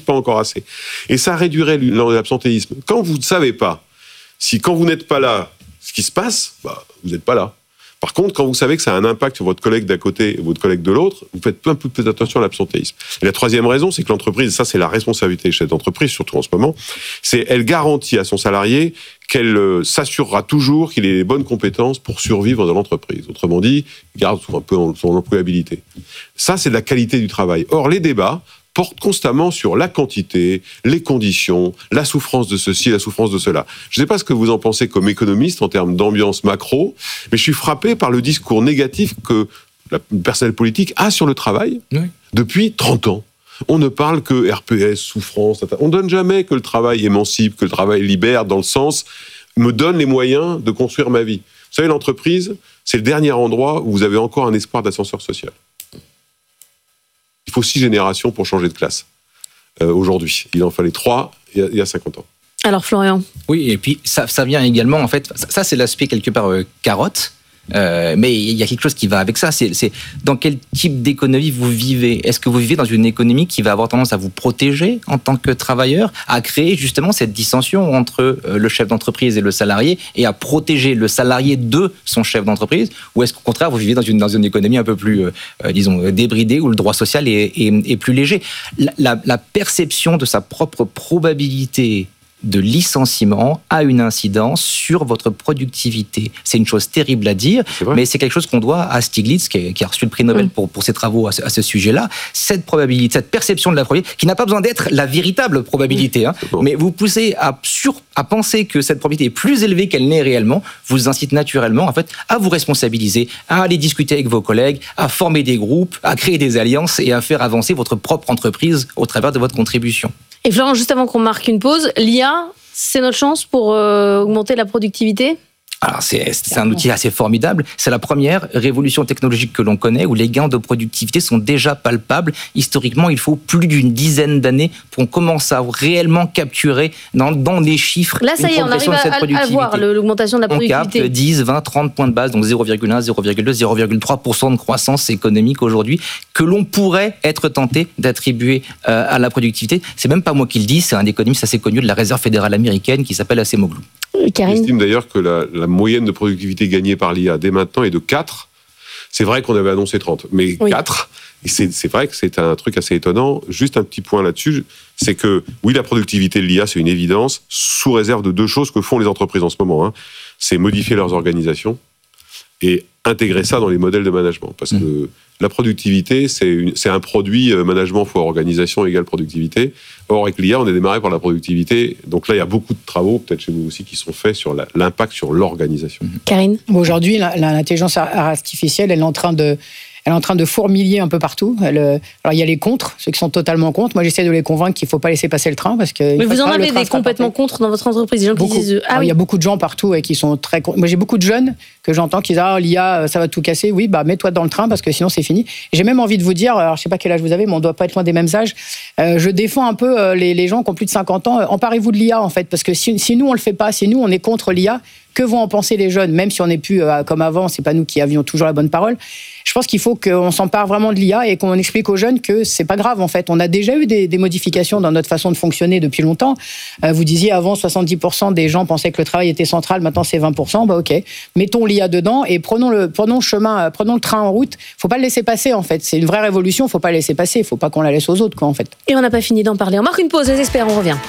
pas encore assez. Et ça réduirait l'absentéisme. Quand vous ne savez pas, quand vous n'êtes pas là, ce qui se passe, vous n'êtes pas là. Par contre, quand vous savez que ça a un impact sur votre collègue d'à côté et votre collègue de l'autre, vous faites un peu plus attention à l'absentéisme. Et la troisième raison, c'est que l'entreprise, ça c'est la responsabilité des chefs d'entreprise, surtout en ce moment, c'est elle garantit à son salarié qu'elle s'assurera toujours qu'il ait les bonnes compétences pour survivre dans l'entreprise. Autrement dit, il garde un peu son employabilité. Ça, c'est de la qualité du travail. Or, les débats portent constamment sur la quantité, les conditions, la souffrance de ceci, la souffrance de cela. Je ne sais pas ce que vous en pensez comme économiste en termes d'ambiance macro, mais je suis frappé par le discours négatif que le personnel politique a sur le travail depuis 30 ans. On ne parle que RPS, souffrance, on ne donne jamais que le travail émancipe, que le travail libère, dans le sens me donne les moyens de construire ma vie. Vous savez, l'entreprise, c'est le dernier endroit où vous avez encore un espoir d'ascenseur social. Il faut 6 générations pour changer de classe. Aujourd'hui, il en fallait 3 il y a 50 ans. Alors Florian. Oui, et puis ça vient également, en fait, ça c'est l'aspect quelque part carotte. Mais il y a quelque chose qui va avec ça, c'est dans quel type d'économie vous vivez. Est-ce que vous vivez dans une économie qui va avoir tendance à vous protéger en tant que travailleur, à créer justement cette dissension entre le chef d'entreprise et le salarié, et à protéger le salarié de son chef d'entreprise, ou est-ce qu'au contraire vous vivez dans une économie un peu plus, disons, débridée, où le droit social est plus léger. La perception de sa propre probabilité de licenciement a une incidence sur votre productivité. C'est une chose terrible à dire, mais c'est quelque chose qu'on doit à Stiglitz, qui a reçu le prix Nobel pour ses travaux à ce sujet-là. Cette probabilité, cette perception de la probabilité, qui n'a pas besoin d'être la véritable probabilité, mais vous poussez à penser que cette probabilité est plus élevée qu'elle n'est réellement, vous incite naturellement, en fait, à vous responsabiliser, à aller discuter avec vos collègues, à former des groupes, à créer des alliances et à faire avancer votre propre entreprise au travers de votre contribution. Et Florent, juste avant qu'on marque une pause, l'IA, c'est notre chance pour augmenter la productivité ? Alors c'est un outil assez formidable. C'est la première révolution technologique que l'on connaît où les gains de productivité sont déjà palpables. Historiquement, il faut plus d'une dizaine d'années pour qu'on commence à réellement capturer dans les chiffres. Là, ça y est, on arrive à voir l'augmentation de la productivité. On capte 10, 20, 30 points de base, donc 0,1, 0,2, 0,3% de croissance économique aujourd'hui que l'on pourrait être tenté d'attribuer à la productivité. C'est même pas moi qui le dis, c'est un économiste assez connu de la Réserve fédérale américaine qui s'appelle Acemoglu. J'estime d'ailleurs que la moyenne de productivité gagnée par l'IA dès maintenant est de 4. C'est vrai qu'on avait annoncé 30, mais 4. Et c'est vrai que c'est un truc assez étonnant. Juste un petit point là-dessus, c'est que oui, la productivité de l'IA, c'est une évidence, sous réserve de 2 choses que font les entreprises en ce moment. C'est modifier leurs organisations et intégrer ça dans les modèles de management. Parce que la productivité, c'est un produit management fois organisation égale productivité. Or, avec l'IA, on est démarré par la productivité. Donc là, il y a beaucoup de travaux, peut-être chez vous aussi, qui sont faits sur l'impact sur l'organisation. Karine ? Aujourd'hui, l'intelligence artificielle, elle est en train de fourmiller un peu partout. Alors, il y a les contres, ceux qui sont totalement contre. Moi, j'essaie de les convaincre qu'il ne faut pas laisser passer le train. Parce que mais vous en avez des complètement contre dans votre entreprise, des gens qui disent... Il y a beaucoup de gens partout et qui sont très contre. Moi, j'ai beaucoup de jeunes que j'entends qui disent « Ah, l'IA, ça va tout casser. » Oui, mets-toi dans le train parce que sinon, c'est fini. Et j'ai même envie de vous dire, alors je ne sais pas quel âge vous avez, mais on ne doit pas être loin des mêmes âges. Je défends un peu les gens qui ont plus de 50 ans. Emparez-vous de l'IA, en fait, parce que si nous, on ne le fait pas, si nous, on est contre l'IA, que vont en penser les jeunes, même si on n'est plus comme avant, c'est pas nous qui avions toujours la bonne parole. Je pense qu'il faut qu'on s'empare vraiment de l'IA et qu'on explique aux jeunes que c'est pas grave, en fait. On a déjà eu des modifications dans notre façon de fonctionner depuis longtemps. Vous disiez avant, 70% des gens pensaient que le travail était central, maintenant c'est 20%. Ok, mettons l'IA dedans et prenons le train en route. Faut pas le laisser passer, en fait. C'est une vraie révolution, faut pas le laisser passer, faut pas qu'on la laisse aux autres, quoi, en fait. Et on n'a pas fini d'en parler. On marque une pause, les experts, on revient.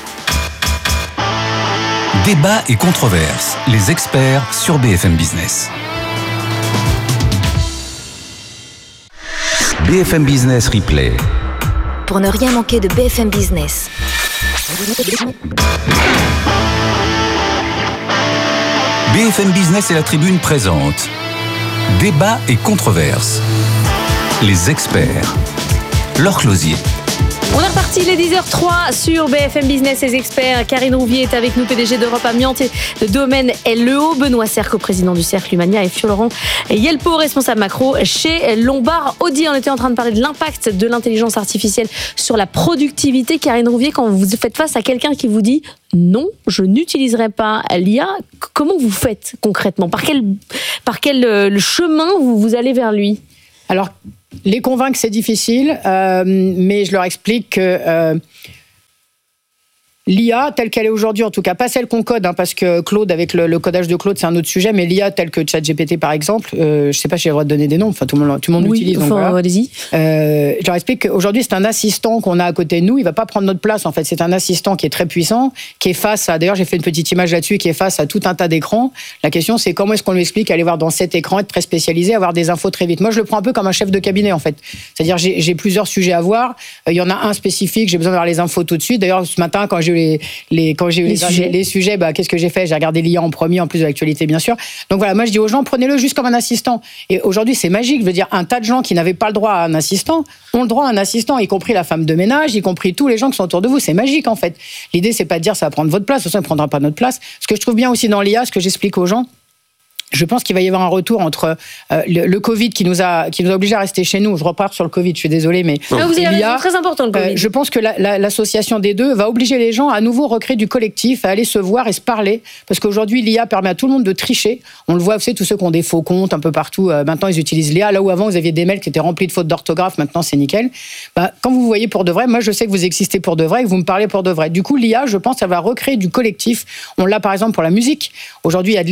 Débat et controverses, les experts sur BFM Business. BFM Business Replay. Pour ne rien manquer de BFM Business. BFM Business et la Tribune présente Débat et controverses, les experts. Laure Closier. On est reparti, les 10h03 sur BFM Business, les experts. Karine Rouvier est avec nous, PDG d'Europe Amiante et de domaine LEO. Benoît Serre, président du Cercle Humania, et Florent Yelpo, responsable macro chez Lombard Odier. On était en train de parler de l'impact de l'intelligence artificielle sur la productivité. Karine Rouvier, quand vous faites face à quelqu'un qui vous dit non, je n'utiliserai pas l'IA, comment vous faites concrètement ? Par quel chemin vous allez vers lui ? Alors, les convaincre, c'est difficile, mais je leur explique que l'IA telle qu'elle est aujourd'hui, en tout cas, pas celle qu'on code, parce que Claude, avec le codage de Claude, c'est un autre sujet, mais l'IA telle que ChatGPT, par exemple, je sais pas si j'ai le droit de donner des noms, enfin, tout le monde l'utilise. Oui, enfin, allez-y. Je leur explique qu'aujourd'hui, c'est un assistant qu'on a à côté de nous, il va pas prendre notre place, en fait. C'est un assistant qui est très puissant, qui est face à, d'ailleurs, j'ai fait une petite image là-dessus, qui est face à tout un tas d'écrans. La question, c'est comment est-ce qu'on lui explique aller voir dans cet écran, être très spécialisé, avoir des infos très vite. Moi, je le prends un peu comme un chef de cabinet, en fait. C'est-à-dire, j'ai plusieurs sujets à voir. Il y en a un spécifique, j'ai besoin d'avoir les infos tout de suite. D'ailleurs, ce matin, quand j'ai eu les sujets, qu'est-ce que j'ai fait? J'ai regardé l'IA en premier, en plus de l'actualité, bien sûr. Donc voilà, moi, je dis aux gens, prenez-le juste comme un assistant. Et aujourd'hui, c'est magique. Je veux dire, un tas de gens qui n'avaient pas le droit à un assistant ont le droit à un assistant, y compris la femme de ménage, y compris tous les gens qui sont autour de vous. C'est magique, en fait. L'idée, c'est pas de dire ça va prendre votre place. De toute façon, il ne prendra pas notre place. Ce que je trouve bien aussi dans l'IA, ce que j'explique aux gens, je pense qu'il va y avoir un retour entre le Covid qui nous a obligés à rester chez nous. Je repars sur le Covid, je suis désolée, mais vous avez raison, très important le Covid. Je pense que l'association des deux va obliger les gens à nouveau recréer du collectif, à aller se voir et se parler, parce qu'aujourd'hui l'IA permet à tout le monde de tricher. On le voit, vous savez, tous ceux qui ont des faux comptes un peu partout, maintenant ils utilisent l'IA. Là où avant vous aviez des mails qui étaient remplis de fautes d'orthographe, maintenant c'est nickel. Quand vous voyez pour de vrai, moi je sais que vous existez pour de vrai, et que vous me parlez pour de vrai. Du coup l'IA, je pense, elle va recréer du collectif. On l'a par exemple pour la musique. Aujourd'hui il y a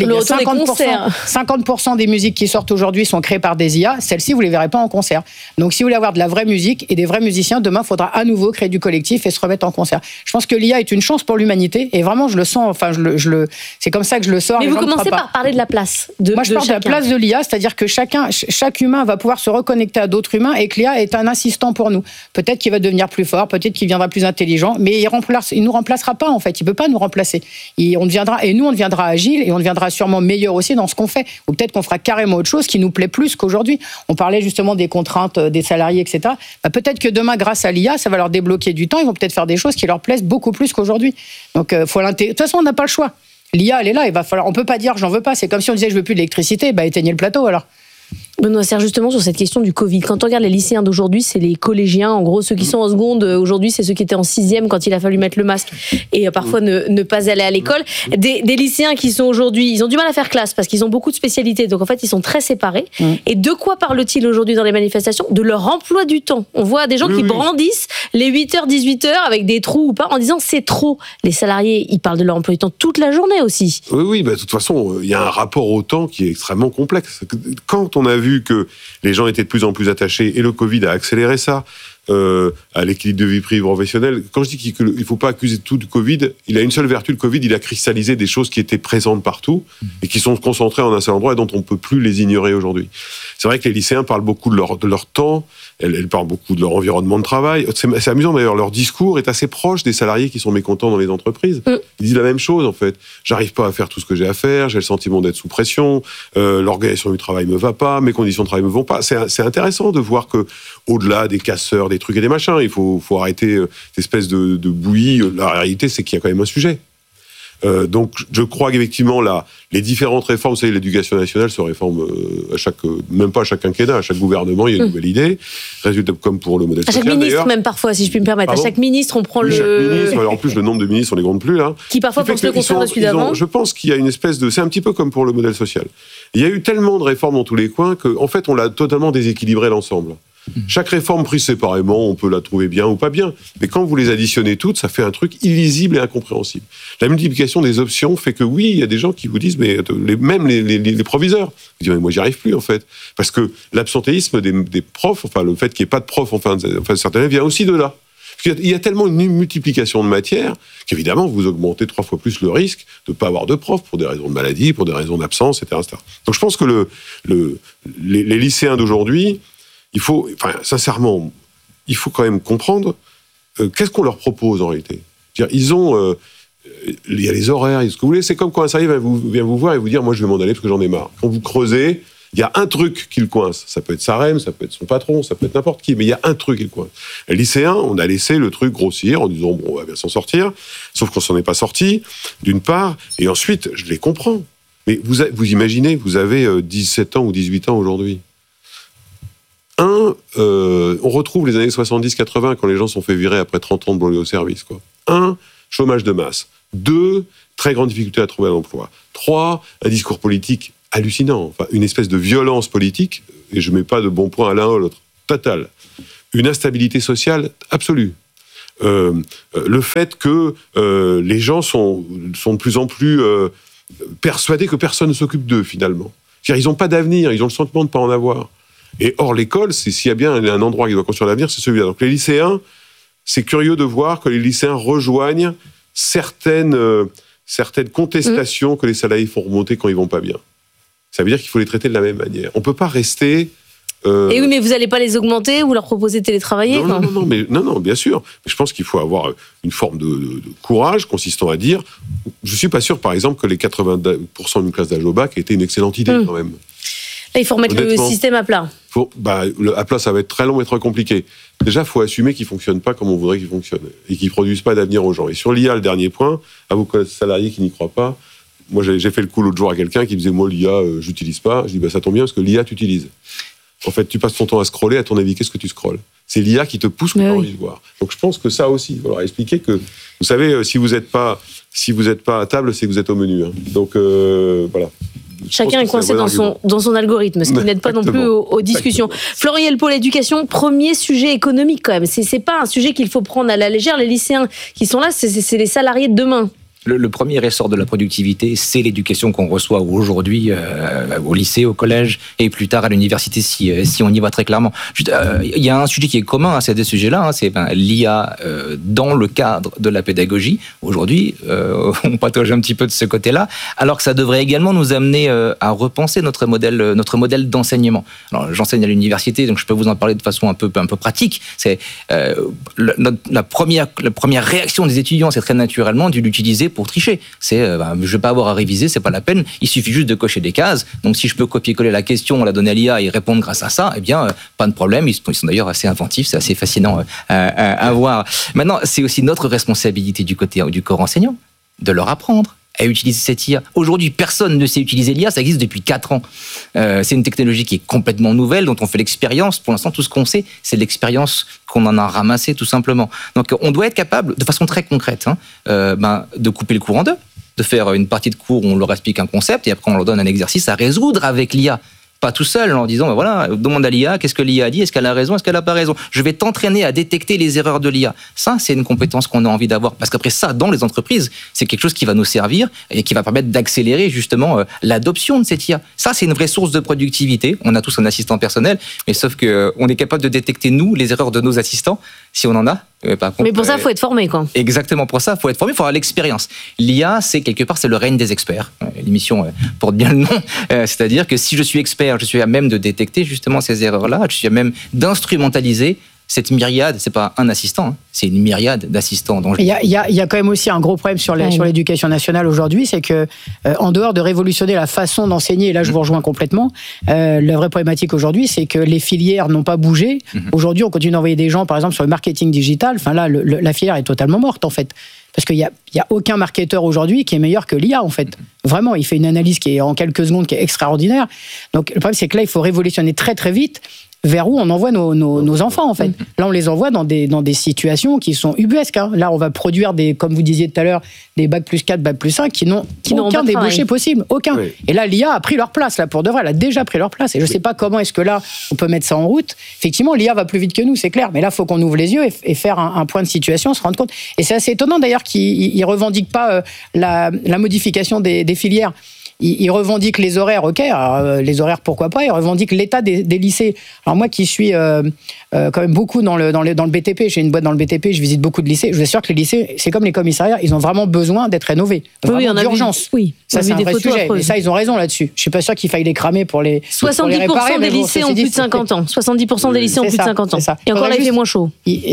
50% des musiques qui sortent aujourd'hui sont créées par des IA. Celles-ci, vous les verrez pas en concert. Donc, si vous voulez avoir de la vraie musique et des vrais musiciens, demain, il faudra à nouveau créer du collectif et se remettre en concert. Je pense que l'IA est une chance pour l'humanité et vraiment, je le sens. Enfin, c'est comme ça que je le sors. Mais vous commencez par parler de la place. Moi, je parle de la place de l'IA, c'est-à-dire que chaque humain va pouvoir se reconnecter à d'autres humains et que l'IA est un assistant pour nous. Peut-être qu'il va devenir plus fort, peut-être qu'il viendra plus intelligent, mais il nous remplacera pas en fait. Il peut pas nous remplacer. Et nous, on deviendra agile et on deviendra sûrement meilleur aussi dans ce qu'on fait. Ou peut-être qu'on fera carrément autre chose qui nous plaît plus qu'aujourd'hui. On parlait justement des contraintes des salariés, etc. Peut-être que demain, grâce à l'IA, ça va leur débloquer du temps. Ils vont peut-être faire des choses qui leur plaisent beaucoup plus qu'aujourd'hui. Donc, faut l'intégrer. De toute façon, on n'a pas le choix. L'IA, elle est là. Il va falloir. On peut pas dire j'en veux pas. C'est comme si on disait je veux plus d'électricité. Éteignez le plateau alors. Benoît Serre, justement sur cette question du Covid, quand on regarde les lycéens d'aujourd'hui, c'est les collégiens, en gros ceux qui sont en seconde aujourd'hui, c'est ceux qui étaient en 6e quand il a fallu mettre le masque et parfois ne pas aller à l'école. Des lycéens qui sont aujourd'hui, ils ont du mal à faire classe parce qu'ils ont beaucoup de spécialités, donc en fait ils sont très séparés. Et de quoi parle-t-il aujourd'hui dans les manifestations? De leur emploi du temps. On voit des gens qui brandissent les 8h, 18h avec des trous ou pas en disant c'est trop. Les salariés, ils parlent de leur emploi du temps toute la journée aussi. Oui, de toute façon, il y a un rapport au temps qui est extrêmement complexe. Quand on a vu que les gens étaient de plus en plus attachés, et le Covid a accéléré ça, à l'équilibre de vie privée professionnelle. Quand je dis qu'il ne faut pas accuser tout du Covid, il a une seule vertu, le Covid, il a cristallisé des choses qui étaient présentes partout et qui sont concentrées en un seul endroit et dont on ne peut plus les ignorer aujourd'hui. C'est vrai que les lycéens parlent beaucoup de leur temps, elles parlent beaucoup de leur environnement de travail. C'est amusant d'ailleurs, leur discours est assez proche des salariés qui sont mécontents dans les entreprises. Ils disent la même chose en fait. J'arrive pas à faire tout ce que j'ai à faire, j'ai le sentiment d'être sous pression, l'organisation du travail me va pas, mes conditions de travail me vont pas. C'est intéressant de voir que au-delà des casseurs, des trucs et des machins, il faut arrêter cette espèce de bouillie. La réalité, c'est qu'il y a quand même un sujet. Donc, je crois qu'effectivement, les différentes réformes, vous savez, l'éducation nationale se réforme même pas à chaque quinquennat, à chaque gouvernement, il y a une nouvelle idée. Résultat, comme pour le modèle social. À chaque ministre, même parfois, si je puis me permettre. Pardon ? À chaque ministre, on prend chaque ministre, alors en plus, le nombre de ministres, on les compte plus, là. Qui parfois pensent le contraire de celui d'avant. Je pense qu'il y a une espèce de. C'est un petit peu comme pour le modèle social. Il y a eu tellement de réformes dans tous les coins qu'en fait, on l'a totalement déséquilibré l'ensemble. Chaque réforme prise séparément, on peut la trouver bien ou pas bien. Mais quand vous les additionnez toutes, ça fait un truc illisible et incompréhensible. La multiplication des options fait que oui, il y a des gens qui vous disent, mais même les proviseurs, vous disent, mais moi j'y arrive plus en fait. Parce que l'absentéisme des profs, enfin le fait qu'il n'y ait pas de profs, enfin certains élèves, vient aussi de là. Il y a tellement une multiplication de matières qu'évidemment, vous augmentez 3 fois plus le risque de ne pas avoir de profs pour des raisons de maladie, pour des raisons d'absence, etc. Donc je pense que les lycéens d'aujourd'hui, sincèrement, il faut quand même comprendre qu'est-ce qu'on leur propose en réalité. Il y a les horaires, ce que vous voulez. C'est comme quand un salarié vient vous voir et vous dire, moi je vais m'en aller parce que j'en ai marre. Quand vous creusez, il y a un truc qui le coince. Ça peut être sa REM, ça peut être son patron, ça peut être n'importe qui, mais il y a un truc qui le coince. Les lycéens, on a laissé le truc grossir en disant, bon, on va bien s'en sortir, sauf qu'on s'en est pas sorti, d'une part, et ensuite, je les comprends. Mais vous imaginez, vous avez 17 ans ou 18 ans aujourd'hui. On retrouve les années 70-80 quand les gens sont fait virer après 30 ans de brûler au service. 1, chômage de masse. 2, très grande difficulté à trouver un emploi. 3, un discours politique hallucinant. Une espèce de violence politique, et je ne mets pas de bons points à l'un ou à l'autre. Total. Une instabilité sociale absolue. le fait que les gens sont de plus en plus persuadés que personne ne s'occupe d'eux, finalement. C'est-à-dire, ils n'ont pas d'avenir, ils ont le sentiment de ne pas en avoir. Et or, l'école, s'il y a bien un endroit qui doit construire l'avenir, c'est celui-là. Donc les lycéens, c'est curieux de voir que les lycéens rejoignent certaines contestations que les salariés font remonter quand ils vont pas bien. Ça veut dire qu'il faut les traiter de la même manière. On peut pas rester... Et oui, mais vous n'allez pas les augmenter ou leur proposer de télétravailler? Non, bien sûr. Mais je pense qu'il faut avoir une forme de courage consistant à dire... Je suis pas sûr, par exemple, que les 80% d'une classe d'âge au bac était une excellente idée, quand même. Là, il faut remettre le système à plat. À plat, ça va être très long et très compliqué. Déjà, il faut assumer qu'il ne fonctionne pas comme on voudrait qu'il fonctionne et qu'il ne produise pas d'avenir aux gens. Et sur l'IA, le dernier point, à vos salariés qui n'y croient pas, moi, j'ai fait le coup l'autre jour à quelqu'un qui me disait « Moi, l'IA, je n'utilise pas. » Je dis « Ça tombe bien parce que l'IA, tu utilises. En fait, tu passes ton temps à scroller. À ton avis, qu'est-ce que tu scrolles ? C'est l'IA qui te pousse où tu as envie de voir. Donc, je pense que ça aussi, il faudra expliquer que, vous savez, si vous n'êtes pas à table, c'est que vous êtes au menu. Hein. Donc, voilà. Chacun est coincé dans son algorithme, ce qui n'aide pas non plus aux discussions. Florian Yelpo, l'éducation, premier sujet économique quand même. C'est pas un sujet qu'il faut prendre à la légère. Les lycéens qui sont là, c'est les salariés de demain. Le premier essor de la productivité, c'est l'éducation qu'on reçoit aujourd'hui au lycée, au collège et plus tard à l'université, si on y va très clairement. Il y a un sujet qui est commun à ces deux sujets-là, c'est l'IA dans le cadre de la pédagogie. Aujourd'hui, on patauge un petit peu de ce côté-là, alors que ça devrait également nous amener à repenser notre modèle d'enseignement. Alors, j'enseigne à l'université, donc je peux vous en parler de façon un peu pratique. C'est la première réaction des étudiants, c'est très naturellement de l'utiliser pour tricher. C'est, je vais pas avoir à réviser, c'est pas la peine. Il suffit juste de cocher des cases. Donc, si je peux copier-coller la question, la donner à l'IA et répondre grâce à ça, eh bien, pas de problème. Ils sont d'ailleurs assez inventifs, c'est assez fascinant à voir. Maintenant, c'est aussi notre responsabilité du corps enseignant de leur apprendre à utiliser cette IA. Aujourd'hui, personne ne sait utiliser l'IA, ça existe depuis 4 ans. C'est une technologie qui est complètement nouvelle, dont on fait l'expérience. Pour l'instant, tout ce qu'on sait, c'est l'expérience qu'on en a ramassée, tout simplement. Donc, on doit être capable, de façon très concrète, de couper le cours en deux, de faire une partie de cours où on leur explique un concept, et après on leur donne un exercice à résoudre avec l'IA. Pas tout seul, en disant, voilà, demande à l'IA, qu'est-ce que l'IA a dit, est-ce qu'elle a raison, est-ce qu'elle n'a pas raison. Je vais t'entraîner à détecter les erreurs de l'IA. Ça, c'est une compétence qu'on a envie d'avoir. Parce qu'après ça, dans les entreprises, c'est quelque chose qui va nous servir et qui va permettre d'accélérer justement l'adoption de cette IA. Ça, c'est une vraie source de productivité. On a tous un assistant personnel, mais sauf qu'on est capable de détecter, nous, les erreurs de nos assistants, si on en a. Par contre, mais pour ça, il faut être formé, quoi. Exactement, pour ça, il faut être formé, il faut avoir l'expérience. L'IA, c'est quelque part, c'est le règne des experts. L'émission porte bien le nom. C'est-à-dire que si je suis expert, je suis à même de détecter justement ces erreurs-là, je suis à même d'instrumentaliser cette myriade, c'est pas un assistant, c'est une myriade d'assistants. Il y a quand même aussi un gros problème sur l'éducation nationale aujourd'hui, c'est que en dehors de révolutionner la façon d'enseigner, et là je vous rejoins complètement, la vraie problématique aujourd'hui, c'est que les filières n'ont pas bougé. Aujourd'hui, on continue d'envoyer des gens, par exemple, sur le marketing digital. Enfin là, la filière est totalement morte, en fait. Parce qu'il y a aucun marketeur aujourd'hui qui est meilleur que l'IA, en fait. Vraiment, il fait une analyse qui est en quelques secondes, qui est extraordinaire. Donc le problème, c'est que là, il faut révolutionner très très vite vers où on envoie nos enfants, en fait. Là, on les envoie dans des situations qui sont ubuesques. Hein. Là, on va produire comme vous disiez tout à l'heure, des bac plus 4, bac plus 5 qui n'ont aucun débouché possible. Aucun. Oui. Et là, l'IA a pris leur place, là, pour de vrai. Elle a déjà pris leur place. Et je ne sais pas comment est-ce que là, on peut mettre ça en route. Effectivement, l'IA va plus vite que nous, c'est clair. Mais là, il faut qu'on ouvre les yeux et faire un point de situation, se rendre compte. Et c'est assez étonnant, d'ailleurs, qu'ils ne revendiquent pas la modification des filières. Ils revendiquent les horaires, ok, alors, les horaires pourquoi pas, ils revendiquent l'état des lycées. Alors moi qui suis quand même beaucoup dans le BTP, j'ai une boîte dans le BTP, je visite beaucoup de lycées, je vous assure que les lycées, c'est comme les commissariats, ils ont vraiment besoin d'être rénovés, vraiment d'urgence. Ça c'est un vrai sujet, mais ça ils ont raison là-dessus. Je suis pas sûr qu'il faille les cramer pour les 70% des lycées ont plus de 50 ans. 70% des lycées ont plus de 50 ans. Et encore là, il fait moins chaud.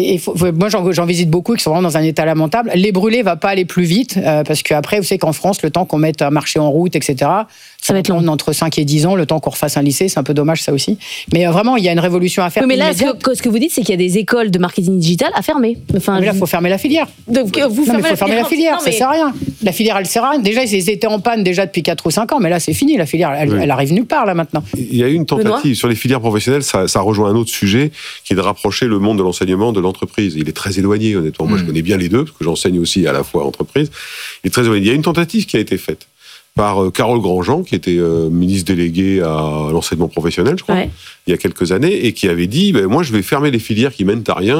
Moi j'en visite beaucoup qui sont vraiment dans un état lamentable. Les brûlés va pas aller plus vite, parce qu'après, vous savez qu'en France, le temps qu'on mette un marché en route, etc., ça va être long. Entre 5 et 10 ans, le temps qu'on refasse un lycée, c'est un peu dommage ça aussi. Mais vraiment, il y a une révolution à faire. Oui, mais là, ce que vous dites, c'est qu'il y a des écoles de marketing digital à fermer. Enfin, mais là, il faut fermer la filière. Donc, il faut fermer la filière, ça sert à rien. La filière, elle sert à rien. Déjà, ils étaient en panne déjà depuis 4 ou 5 ans, mais là, c'est fini. La filière, elle arrive nulle part, là, maintenant. Il y a eu une tentative sur les filières professionnelles, ça rejoint un autre sujet, qui est de rapprocher le monde de l'enseignement de l'entreprise. Il est très éloigné, honnêtement. Moi, je connais bien les deux, parce que j'enseigne aussi à la fois entreprise. Il est très éloigné. Il y a une tentative qui a été faite par Carole Grandjean, qui était ministre déléguée à l'enseignement professionnel, je crois, il y a quelques années, et qui avait dit, moi, je vais fermer les filières qui mènent à rien,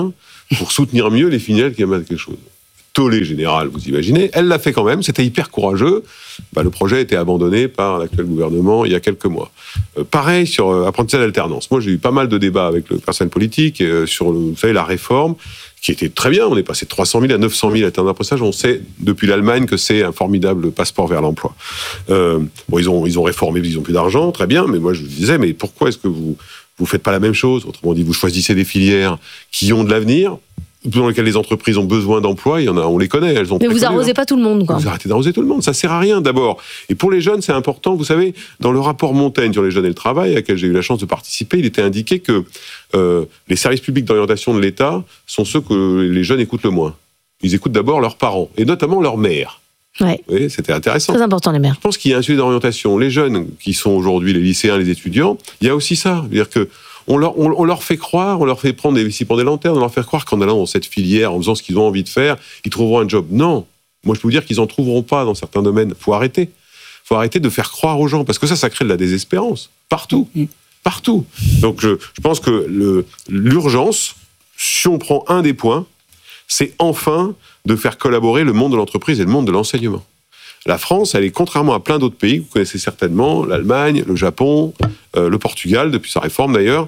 pour soutenir mieux les filiales qui aiment quelque chose. Tollé général, vous imaginez. Elle l'a fait quand même, c'était hyper courageux. Le projet a été abandonné par l'actuel gouvernement il y a quelques mois. Pareil sur apprentissage d'alternance. Moi, j'ai eu pas mal de débats avec le personnel politique sur vous savez, la réforme, qui était très bien. On est passé de 300 000 à 900 000 alternants d'apprentissage. On sait depuis l'Allemagne que c'est un formidable passeport vers l'emploi. Ils ont réformé, ils n'ont plus d'argent, très bien. Mais moi, je disais, mais pourquoi est-ce que vous faites pas la même chose ? Autrement dit, vous choisissez des filières qui ont de l'avenir, dans lesquelles les entreprises ont besoin d'emploi, il y en a, on les connaît, elles ont. Mais vous arrosez pas tout le monde, quoi. Vous arrêtez d'arroser tout le monde, ça sert à rien d'abord. Et pour les jeunes, c'est important. Vous savez, dans le rapport Montaigne sur les jeunes et le travail, à laquelle j'ai eu la chance de participer, il était indiqué que les services publics d'orientation de l'État sont ceux que les jeunes écoutent le moins. Ils écoutent d'abord leurs parents et notamment leur mère. Ouais. Vous voyez, c'était intéressant. Très important, les mères. Je pense qu'il y a un sujet d'orientation. Les jeunes qui sont aujourd'hui les lycéens, les étudiants, il y a aussi ça, c'est-à-dire que on leur fait croire, on leur fait prendre des lanternes, on leur fait croire qu'en allant dans cette filière, en faisant ce qu'ils ont envie de faire, ils trouveront un job. Non. Moi, je peux vous dire qu'ils n'en trouveront pas dans certains domaines. Faut arrêter de faire croire aux gens, parce que ça crée de la désespérance. Partout. Partout. Donc, je pense que l'urgence, si on prend un des points, c'est enfin de faire collaborer le monde de l'entreprise et le monde de l'enseignement. La France, elle est, contrairement à plein d'autres pays, vous connaissez certainement, l'Allemagne, le Japon, le Portugal, depuis sa réforme d'ailleurs,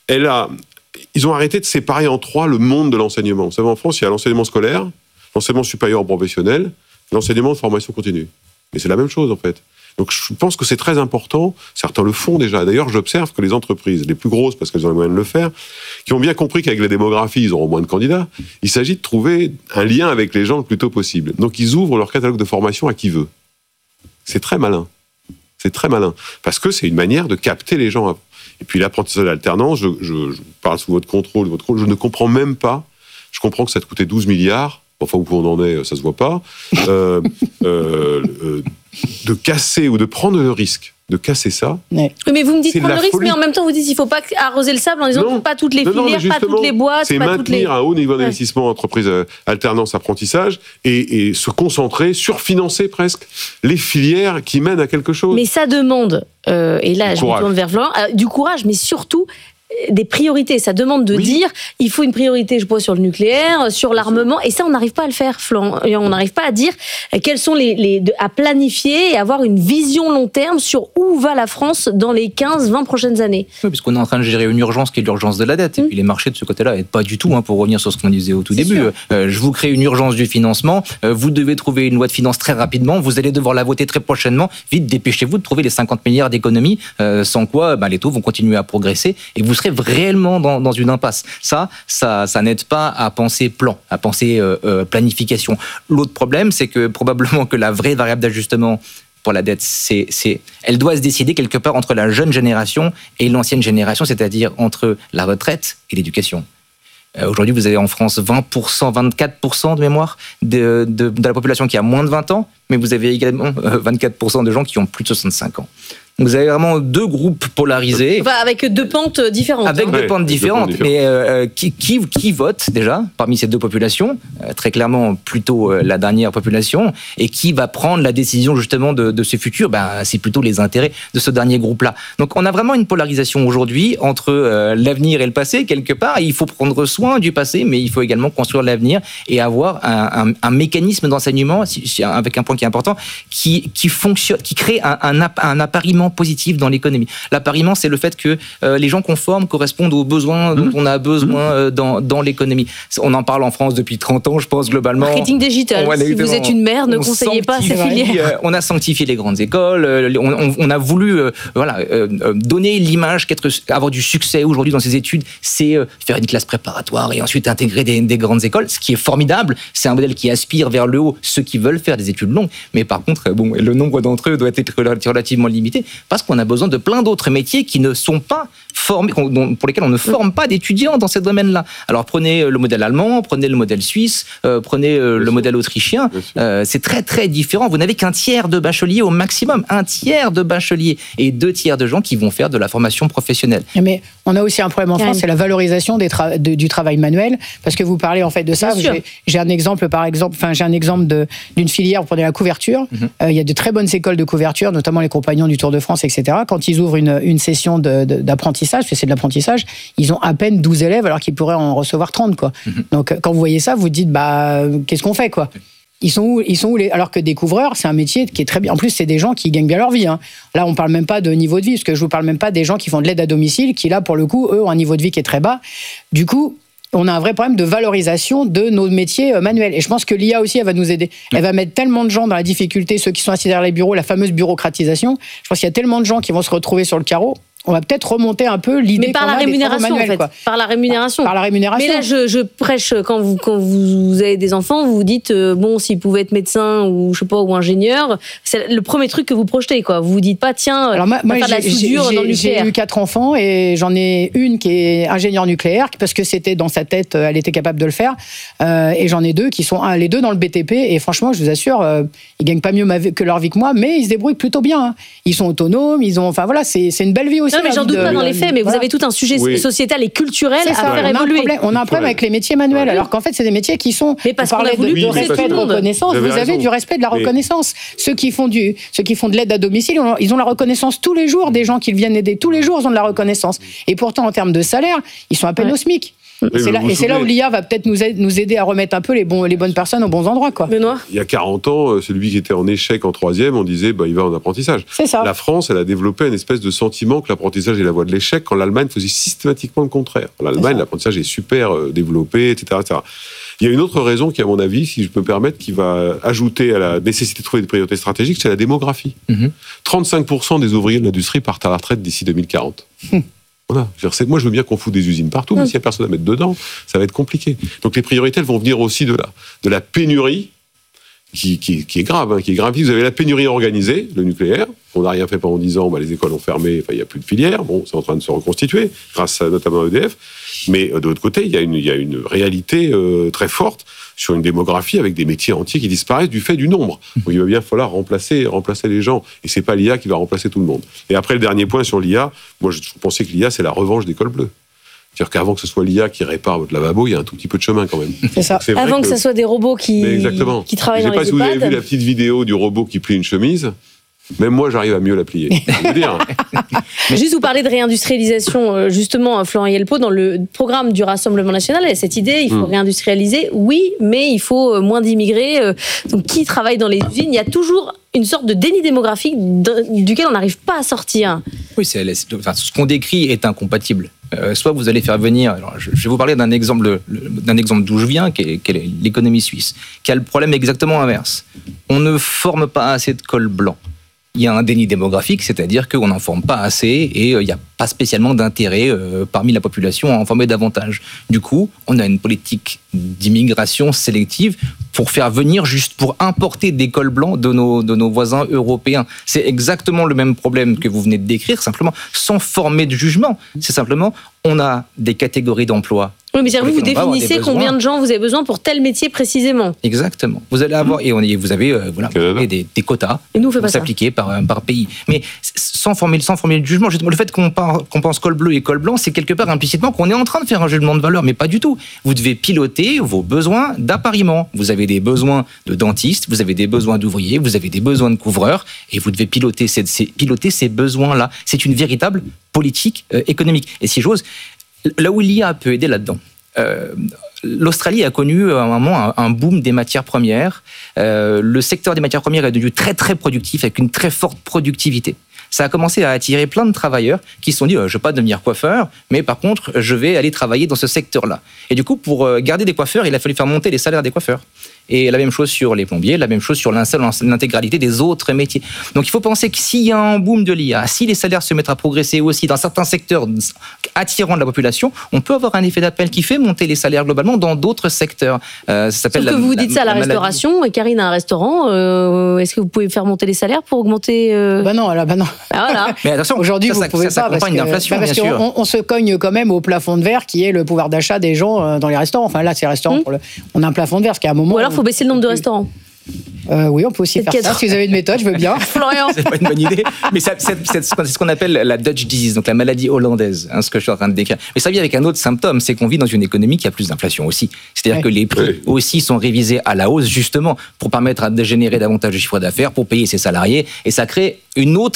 ils ont arrêté de séparer en trois le monde de l'enseignement. Vous savez, en France, il y a l'enseignement scolaire, l'enseignement supérieur professionnel, l'enseignement de formation continue. Mais c'est la même chose, en fait. Donc, je pense que c'est très important. Certains le font déjà. D'ailleurs, j'observe que les entreprises, les plus grosses, parce qu'elles ont les moyens de le faire, qui ont bien compris qu'avec la démographie, ils auront moins de candidats, il s'agit de trouver un lien avec les gens le plus tôt possible. Donc, ils ouvrent leur catalogue de formation à qui veut. C'est très malin. C'est très malin. Parce que c'est une manière de capter les gens. Et puis, l'apprentissage d'alternance, je parle sous votre contrôle, je ne comprends même pas. Je comprends que ça te coûtait 12 milliards. Enfin, où on en est, ça se voit pas. De casser ou de prendre le risque de casser ça. Oui, mais vous me dites c'est prendre le risque, folie. mais en même temps vous dites qu'il ne faut pas arroser le sable en disant que pas toutes les filières, pas toutes les boîtes, c'est pas toutes les... maintenir un haut niveau d'investissement entreprise alternance apprentissage et se concentrer, surfinancer presque les filières qui mènent à quelque chose. Mais ça demande, et là je me tourne vers Florent, du courage, mais surtout des priorités. Ça demande de dire, il faut une priorité, je vois, sur le nucléaire, sur l'armement, et ça, on n'arrive pas à le faire, Florent. On n'arrive pas à dire quels sont à planifier et avoir une vision long terme sur où va la France dans les 15-20 prochaines années. Oui, puisqu'on est en train de gérer une urgence qui est l'urgence de la dette. Et puis les marchés de ce côté-là n'aident pas du tout, pour revenir sur ce qu'on disait au tout début. Je vous crée une urgence du financement, vous devez trouver une loi de finances très rapidement, vous allez devoir la voter très prochainement, vite, dépêchez-vous de trouver les 50 milliards d'économies, sans quoi les taux vont continuer à progresser et vous serez réellement dans une impasse. Ça n'aide pas à penser plan, à penser planification. L'autre problème, c'est que probablement que la vraie variable d'ajustement pour la dette, elle doit se décider quelque part entre la jeune génération et l'ancienne génération, c'est-à-dire entre la retraite et l'éducation. Aujourd'hui, vous avez en France 20%, 24% de mémoire de la population qui a moins de 20 ans, mais vous avez également 24% de gens qui ont plus de 65 ans. Vous avez vraiment deux groupes polarisés. Enfin, avec deux pentes différentes. Avec deux pentes différentes. Mais qui vote déjà parmi ces deux populations ? Très clairement, plutôt la dernière population. Et qui va prendre la décision justement de ce futur ? C'est plutôt les intérêts de ce dernier groupe-là. Donc on a vraiment une polarisation aujourd'hui entre l'avenir et le passé, quelque part. Et il faut prendre soin du passé, mais il faut également construire l'avenir et avoir un mécanisme d'enseignement, avec un point qui est important, qui fonctionne, qui crée un appariement positif dans l'économie. L'appariement, c'est le fait que les gens qu'on forme correspondent aux besoins dont on a besoin dans l'économie. On en parle en France depuis 30 ans, je pense, globalement. Marketing digital. Si vous êtes une mère, ne conseillez pas ces filières. On a sanctifié les grandes écoles. On a voulu donner l'image qu'avoir du succès aujourd'hui dans ces études, c'est faire une classe préparatoire et ensuite intégrer des grandes écoles. Ce qui est formidable, c'est un modèle qui aspire vers le haut ceux qui veulent faire des études longues. Mais par contre, le nombre d'entre eux doit être relativement limité. Parce qu'on a besoin de plein d'autres métiers qui ne sont pas formés, pour lesquels on ne forme pas d'étudiants dans ces domaines-là. Alors prenez le modèle allemand, prenez le modèle suisse, prenez le modèle autrichien. C'est très très différent. Vous n'avez qu'un tiers de bacheliers au maximum, un tiers de bacheliers et 2 tiers de gens qui vont faire de la formation professionnelle. Mais on a aussi un problème en France, c'est la valorisation du travail manuel. Parce que vous parlez en fait de ça. J'ai un exemple, d'une filière. Vous prenez la couverture. Il y a de très bonnes écoles de couverture, notamment les compagnons du Tour de France, etc., quand ils ouvrent une session d'apprentissage, parce que c'est de l'apprentissage, ils ont à peine 12 élèves alors qu'ils pourraient en recevoir 30, quoi. Donc, quand vous voyez ça, vous dites, qu'est-ce qu'on fait, quoi? Ils sont où alors que découvreurs, c'est un métier qui est très bien. En plus, c'est des gens qui gagnent bien leur vie, hein. Là, on parle même pas de niveau de vie, parce que je vous parle même pas des gens qui font de l'aide à domicile, qui là, pour le coup, eux, ont un niveau de vie qui est très bas. Du coup, on a un vrai problème de valorisation de nos métiers manuels. Et je pense que l'IA aussi, elle va nous aider. Elle va mettre tellement de gens dans la difficulté, ceux qui sont assis derrière les bureaux, la fameuse bureaucratisation. Je pense qu'il y a tellement de gens qui vont se retrouver sur le carreau. On va peut-être remonter un peu l'idée. Mais par la rémunération, en fait. Par la rémunération. Par la rémunération. Mais là, je prêche, quand vous avez des enfants, vous vous dites, s'ils pouvaient être médecins ou, je sais pas, ou ingénieurs, c'est le premier truc que vous projetez, quoi. Vous vous dites pas, tiens, alors moi, faire de la soudure dans le nucléaire. J'ai eu 4 enfants et j'en ai une qui est ingénieure nucléaire, parce que c'était dans sa tête, elle était capable de le faire. Et j'en ai 2 qui sont les 2 dans le BTP. Et franchement, je vous assure, ils gagnent pas mieux que leur vie que moi, mais ils se débrouillent plutôt bien, hein. Ils sont autonomes, enfin voilà, c'est une belle vie aussi. Non, mais j'en doute pas dans les faits, mais vous avez tout un sujet sociétal et culturel à faire évoluer. On a un problème avec les métiers manuels, alors qu'en fait, c'est des métiers qui sont. Mais parce qu'on a voulu de respect, de reconnaissance. Vous avez du respect, de la reconnaissance. Ceux qui font de l'aide à domicile, ils ont la reconnaissance tous les jours. Des gens qui viennent aider tous les jours, ils ont de la reconnaissance. Et pourtant, en termes de salaire, ils sont à peine au SMIC. Et c'est là où l'IA va peut-être nous aider à remettre un peu les bonnes personnes aux bons endroits, quoi. Benoît ? Il y a 40 ans, celui qui était en échec en 3e, on disait il va en apprentissage. C'est ça. La France, elle a développé une espèce de sentiment que l'apprentissage est la voie de l'échec, quand l'Allemagne faisait systématiquement le contraire. En Allemagne, l'apprentissage est super développé, etc., etc. Il y a une autre raison qui, à mon avis, si je peux me permettre, qui va ajouter à la nécessité de trouver des priorités stratégiques, c'est la démographie. 35% des ouvriers de l'industrie partent à la retraite d'ici 2040. Voilà. Moi, je veux bien qu'on foute des usines partout, mais s'il n'y a personne à mettre dedans, ça va être compliqué. Donc, les priorités, elles vont venir aussi de la pénurie, qui est grave, hein, qui est grave. Vous avez la pénurie organisée, le nucléaire. On n'a rien fait pendant 10 ans, les écoles ont fermé, il n'y a plus de filière. Bon, c'est en train de se reconstituer, grâce notamment à EDF. Mais de l'autre côté, il y a une réalité très forte sur une démographie avec des métiers entiers qui disparaissent du fait du nombre. Donc, il va bien falloir remplacer les gens. Et c'est pas l'IA qui va remplacer tout le monde. Et après, le dernier point sur l'IA, moi, je pensais que l'IA, c'est la revanche des cols bleus. C'est-à-dire qu'avant que ce soit l'IA qui répare votre lavabo, il y a un tout petit peu de chemin quand même. C'est ça. Avant que ce soit des robots qui travaillent dans les EHPAD. Je ne sais pas si vous avez vu la petite vidéo du robot qui plie une chemise. Même moi, j'arrive à mieux la plier. Je veux dire. Juste vous parler de réindustrialisation, justement, Florent Yelpo, dans le programme du Rassemblement national, il y a cette idée, il faut réindustrialiser, oui, mais il faut moins d'immigrés. Donc, qui travaille dans les usines ? Il y a toujours une sorte de déni démographique duquel on n'arrive pas à sortir. Oui, ce qu'on décrit est incompatible. Soit vous allez faire venir, alors je vais vous parler d'un exemple d'où je viens, qui est l'économie suisse, qui a le problème exactement inverse. On ne forme pas assez de cols blancs. Il y a un déni démographique, c'est-à-dire qu'on n'en forme pas assez et il n'y a pas spécialement d'intérêt parmi la population à en former davantage. Du coup, on a une politique d'immigration sélective pour faire venir, juste pour importer des cols blancs de nos voisins européens. C'est exactement le même problème que vous venez de décrire, simplement sans former de jugement. C'est simplement, on a des catégories d'emplois. Oui, mais vous définissez combien de gens vous avez besoin pour tel métier précisément. Exactement. Vous allez avoir, et vous avez des quotas et nous, on fait pas s'appliquer par pays. Mais sans former de jugement, justement, le fait qu'on pense col bleu et col blanc, c'est quelque part implicitement qu'on est en train de faire un jugement de valeur, mais pas du tout. Vous devez piloter vos besoins d'appariement. Vous avez des besoins de dentistes, vous avez des besoins d'ouvriers, vous avez des besoins de couvreurs, et vous devez piloter ces besoins-là. C'est une véritable politique économique. Et si j'ose, là où l'IA peut aider là-dedans, l'Australie a connu à un moment un boom des matières premières. Le secteur des matières premières est devenu très très productif, avec une très forte productivité. Ça a commencé à attirer plein de travailleurs qui se sont dit je ne vais pas devenir coiffeur, mais par contre je vais aller travailler dans ce secteur-là. Et du coup, pour garder des coiffeurs, il a fallu faire monter les salaires des coiffeurs. Et la même chose sur les plombiers, la même chose sur l'intégralité des autres métiers. Donc il faut penser que s'il y a un boom de l'IA, si les salaires se mettent à progresser aussi dans certains secteurs attirant de la population, on peut avoir un effet d'appel qui fait monter les salaires globalement dans d'autres secteurs. Ça s'appelle Sauf que vous dites ça à la restauration, et Karine a un restaurant, est-ce que vous pouvez faire monter les salaires pour augmenter non. Ah, voilà. Mais attention, aujourd'hui vous pouvez pas parce qu'on se cogne quand même au plafond de verre qui est le pouvoir d'achat des gens dans les restaurants. Enfin là, c'est restaurants on a un plafond de verre, parce qu'à un moment. Ou alors, il faut baisser le nombre de restaurants. Oui, on peut aussi faire ça. Si vous avez une méthode, je veux bien. Florian. C'est pas une bonne idée. Mais c'est ce qu'on appelle la Dutch disease, donc la maladie hollandaise, ce que je suis en train de décrire. Mais ça vient avec un autre symptôme, c'est qu'on vit dans une économie qui a plus d'inflation aussi. C'est-à-dire que les prix aussi sont révisés à la hausse, justement, pour permettre de générer davantage de chiffre d'affaires, pour payer ses salariés. Et ça crée une autre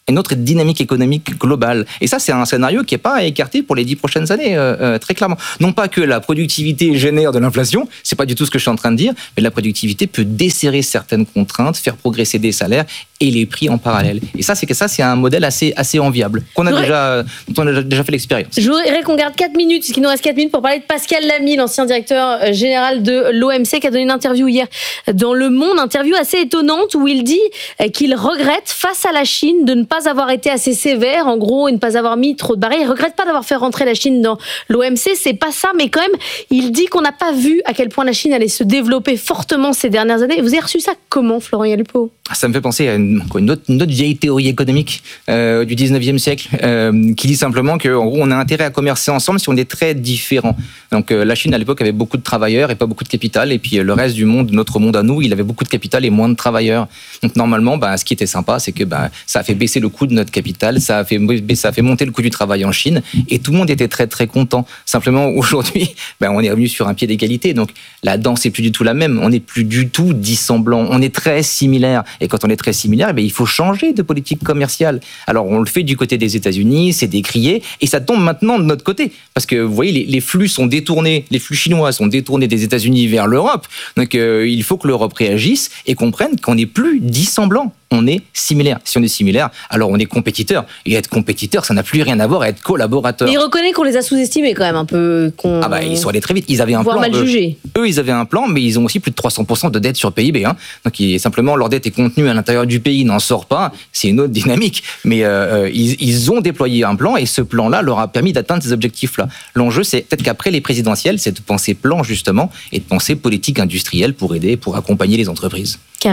une autre dynamique économique globale. Et ça, c'est un scénario qui n'est pas écarté pour les 10 prochaines années, très clairement. Non pas que la productivité génère de l'inflation, c'est pas du tout ce que je suis en train de dire, mais la productivité peut desserrer certaines contraintes, faire progresser des salaires et les prix en parallèle. Et ça, c'est un modèle assez enviable, dont on a déjà fait l'expérience. Je voudrais qu'on garde 4 minutes, puisqu'il nous reste 4 minutes pour parler de Pascal Lamy, l'ancien directeur général de l'OMC, qui a donné une interview hier dans Le Monde, interview assez étonnante où il dit qu'il regrette face à la Chine de ne pas avoir été assez sévère, en gros, et ne pas avoir mis trop de barrières. Il regrette pas d'avoir fait rentrer la Chine dans l'OMC, c'est pas ça, mais quand même, il dit qu'on n'a pas vu à quel point la Chine allait se développer fortement ces dernières années. Vous avez reçu ça comment, Florent Yaluppo ? Ça me fait penser à une autre vieille théorie économique du 19e siècle qui dit simplement qu'en gros, on a intérêt à commercer ensemble si on est très différents. Donc la Chine, à l'époque, avait beaucoup de travailleurs et pas beaucoup de capital. Et puis le reste du monde, notre monde à nous, il avait beaucoup de capital et moins de travailleurs. Donc normalement, ce qui était sympa, c'est que ça a fait baisser le coût de notre capital, ça a fait monter le coût du travail en Chine. Et tout le monde était très, très content. Simplement, aujourd'hui, on est revenu sur un pied d'égalité. Donc la danse n'est plus du tout la même. On n'est plus du tout dissemblant. On est très similaires. Et quand on est très similaire, il faut changer de politique commerciale. Alors on le fait du côté des États-Unis, c'est décrié, et ça tombe maintenant de notre côté. Parce que vous voyez, les flux sont détournés, les flux chinois sont détournés des États-Unis vers l'Europe. Donc il faut que l'Europe réagisse et comprenne qu'on n'est plus dissemblant. On est similaire. Si on est similaire, alors on est compétiteur. Et être compétiteur, ça n'a plus rien à voir à être collaborateur. Mais il reconnaît qu'on les a sous-estimés quand même un peu. Ils sont allés très vite. Ils avaient un plan. Mal jugé. Eux, ils avaient un plan, mais ils ont aussi plus de 300% de dette sur PIB. Donc simplement, leur dette est contenue à l'intérieur du pays, n'en sort pas. C'est une autre dynamique. Mais ils ont déployé un plan et ce plan-là leur a permis d'atteindre ces objectifs-là. L'enjeu, c'est peut-être qu'après les présidentielles, c'est de penser plan justement et de penser politique industrielle pour aider, pour accompagner les entreprises. Karine ?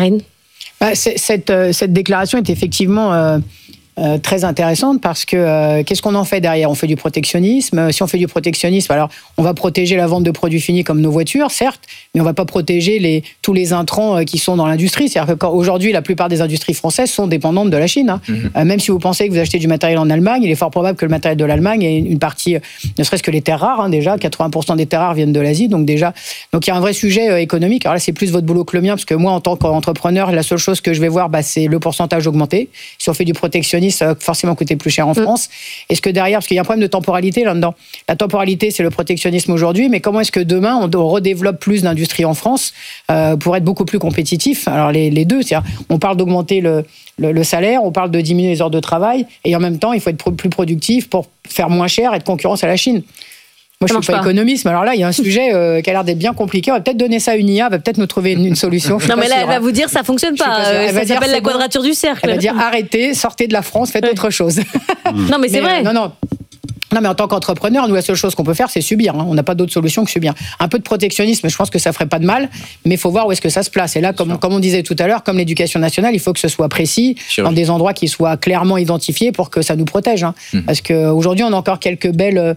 Cette déclaration est effectivement très intéressante parce que qu'est-ce qu'on en fait derrière ? On fait du protectionnisme. Si on fait du protectionnisme, alors on va protéger la vente de produits finis comme nos voitures, certes, mais on va pas protéger tous les intrants qui sont dans l'industrie. C'est-à-dire qu'aujourd'hui, la plupart des industries françaises sont dépendantes de la Chine. Même si vous pensez que vous achetez du matériel en Allemagne, il est fort probable que le matériel de l'Allemagne ait une partie, ne serait-ce que les terres rares, déjà, 80% des terres rares viennent de l'Asie, donc il y a un vrai sujet économique. Alors là, c'est plus votre boulot que le mien, parce que moi, en tant qu'entrepreneur, la seule chose que je vais voir, c'est le pourcentage augmenté. Si on fait du protectionnisme, ça va forcément coûter plus cher en France. Est-ce que derrière, parce qu'il y a un problème de temporalité là-dedans. La temporalité, c'est le protectionnisme aujourd'hui, mais comment est-ce que demain, on redéveloppe plus d'industrie en France pour être beaucoup plus compétitif ? Alors les deux, c'est-à-dire, on parle d'augmenter le salaire, on parle de diminuer les heures de travail, et en même temps, il faut être plus productif pour faire moins cher et de concurrence à la Chine. Moi, je ne suis pas économiste, mais alors là, il y a un sujet qui a l'air d'être bien compliqué. On va peut-être donner ça à une IA, va peut-être nous trouver une solution. Non, mais là, elle va vous dire ça ne fonctionne pas. Ça s'appelle la quadrature du cercle. Elle va dire arrêtez, sortez de la France, faites autre chose. Non, mais c'est vrai. Non, mais en tant qu'entrepreneur, nous, la seule chose qu'on peut faire, c'est subir. On n'a pas d'autre solution que subir. Un peu de protectionnisme, je pense que ça ferait pas de mal, mais il faut voir où est-ce que ça se place. Et là, comme on disait tout à l'heure, comme l'éducation nationale, il faut que ce soit précis, dans des endroits qui soient clairement identifiés pour que ça nous protège. Parce qu'aujourd'hui, on a encore quelques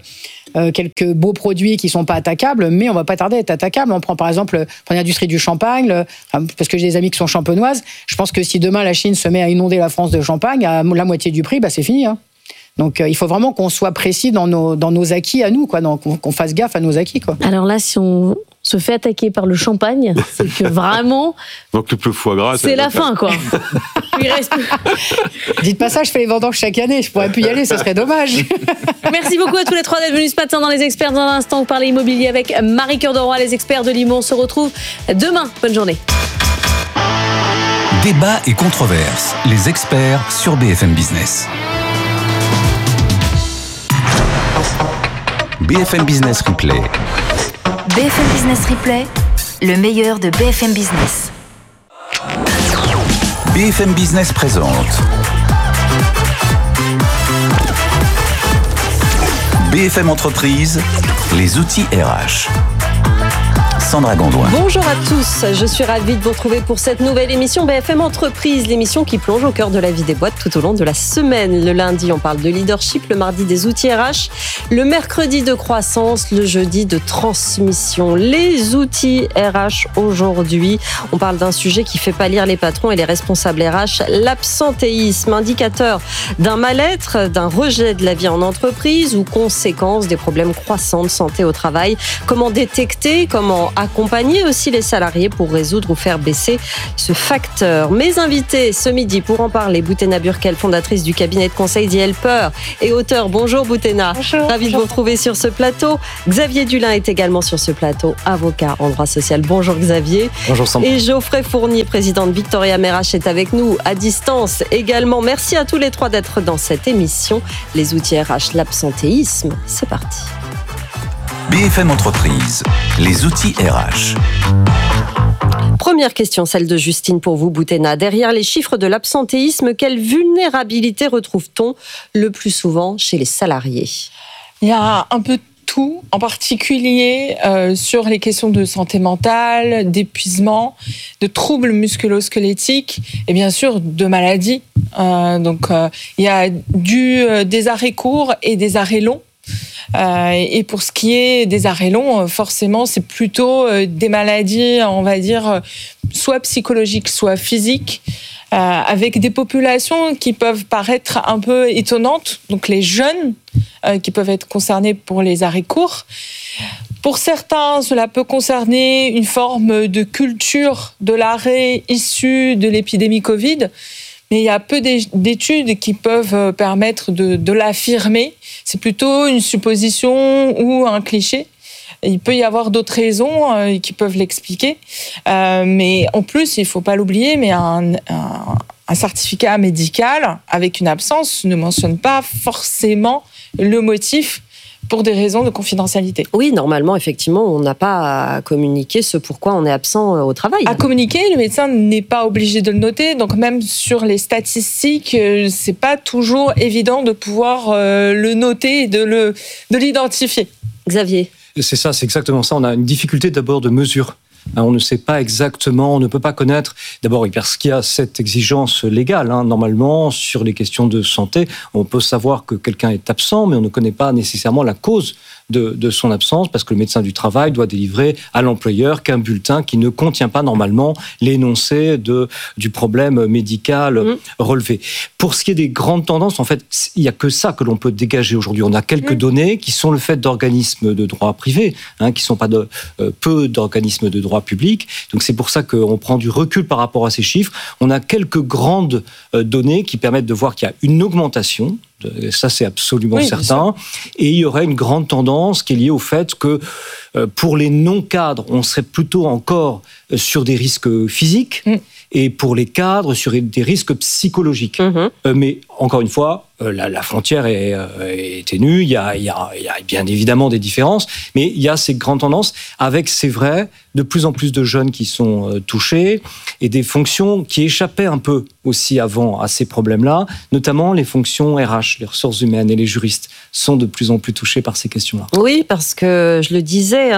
beaux produits qui sont pas attaquables, mais on va pas tarder à être attaquables. On prend par exemple l'industrie du champagne, parce que j'ai des amis qui sont champenoises. Je pense que si demain la Chine se met à inonder la France de champagne à la moitié du prix, c'est fini. Donc il faut vraiment qu'on soit précis dans nos acquis à nous, qu'on fasse gaffe à nos acquis. Alors là, si on se fait attaquer par le champagne, c'est que vraiment. Donc le foie gras, c'est la fin, quoi. Il reste plus. Dites pas ça, je fais les vendanges chaque année, je pourrais plus y aller, ce serait dommage. Merci beaucoup à tous les trois d'être venus ce matin dans Les Experts. Dans un instant, vous parlez immobilier avec Marie Cœur de Roy, les experts de Limours. On se retrouve demain. Bonne journée. Débat et controverses, les experts sur BFM Business. BFM Business Replay. BFM Business Replay, le meilleur de BFM Business. BFM Business présente BFM Entreprise, les outils RH. Sandra Gondouin. Bonjour à tous, je suis ravie de vous retrouver pour cette nouvelle émission BFM Entreprise, l'émission qui plonge au cœur de la vie des boîtes tout au long de la semaine. Le lundi, on parle de leadership, le mardi des outils RH, le mercredi de croissance, le jeudi de transmission. Les outils RH aujourd'hui, on parle d'un sujet qui fait pâlir les patrons et les responsables RH, l'absentéisme, indicateur d'un mal-être, d'un rejet de la vie en entreprise ou conséquence des problèmes croissants de santé au travail. Comment détecter, comment accompagner aussi les salariés pour résoudre ou faire baisser ce facteur. Mes invités ce midi pour en parler, Boutena Burkel, fondatrice du cabinet de conseil The Helper et auteur. Bonjour Boutena. Bonjour. Ravi de vous retrouver sur ce plateau. Xavier Dulin est également sur ce plateau, avocat en droit social. Bonjour Xavier. Bonjour Sandra. Et Geoffrey Fournier, président de Victoria MRH, est avec nous à distance également. Merci à tous les trois d'être dans cette émission. Les outils RH, l'absentéisme, c'est parti. BFM Entreprise, les outils RH. Première question, celle de Justine pour vous, Boutena. Derrière les chiffres de l'absentéisme, quelle vulnérabilité retrouve-t-on le plus souvent chez les salariés ? Il y a un peu tout, en particulier sur les questions de santé mentale, d'épuisement, de troubles musculo-squelettiques et bien sûr de maladies. Il y a des arrêts courts et des arrêts longs. Et pour ce qui est des arrêts longs, forcément, c'est plutôt des maladies, on va dire, soit psychologiques, soit physiques, avec des populations qui peuvent paraître un peu étonnantes. Donc les jeunes qui peuvent être concernés pour les arrêts courts. Pour certains, cela peut concerner une forme de culture de l'arrêt issue de l'épidémie Covid. Mais il y a peu d'études qui peuvent permettre de l'affirmer. C'est plutôt une supposition ou un cliché. Il peut y avoir d'autres raisons qui peuvent l'expliquer. Mais en plus, il ne faut pas l'oublier, mais un certificat médical avec une absence ne mentionne pas forcément le motif pour des raisons de confidentialité. Oui, normalement, effectivement, on n'a pas à communiquer ce pourquoi on est absent au travail. À communiquer, le médecin n'est pas obligé de le noter. Donc même sur les statistiques, c'est pas toujours évident de pouvoir le noter et de l'identifier. Xavier. C'est ça, c'est exactement ça. On a une difficulté d'abord de mesure. On ne sait pas exactement, on ne peut pas connaître, d'abord parce qu'il y a cette exigence légale. Normalement, sur les questions de santé, on peut savoir que quelqu'un est absent, mais on ne connaît pas nécessairement la cause de son absence, parce que le médecin du travail doit délivrer à l'employeur qu'un bulletin qui ne contient pas normalement l'énoncé du problème médical relevé. Pour ce qui est des grandes tendances, en fait, il n'y a que ça que l'on peut dégager aujourd'hui. On a quelques données qui sont le fait d'organismes de droit privé, qui ne sont pas peu d'organismes de droit public. Donc c'est pour ça qu'on prend du recul par rapport à ces chiffres. On a quelques grandes données qui permettent de voir qu'il y a une augmentation. Ça, c'est absolument certain. Et il y aurait une grande tendance qui est liée au fait que pour les non-cadres, on serait plutôt encore sur des risques physiques et pour les cadres, sur des risques psychologiques. Mais encore une fois, la frontière est ténue, il y a bien évidemment des différences, mais il y a ces grandes tendances avec, c'est vrai, de plus en plus de jeunes qui sont touchés et des fonctions qui échappaient un peu aussi avant à ces problèmes-là, notamment les fonctions RH, les ressources humaines et les juristes sont de plus en plus touchés par ces questions-là. Oui, parce que je le disais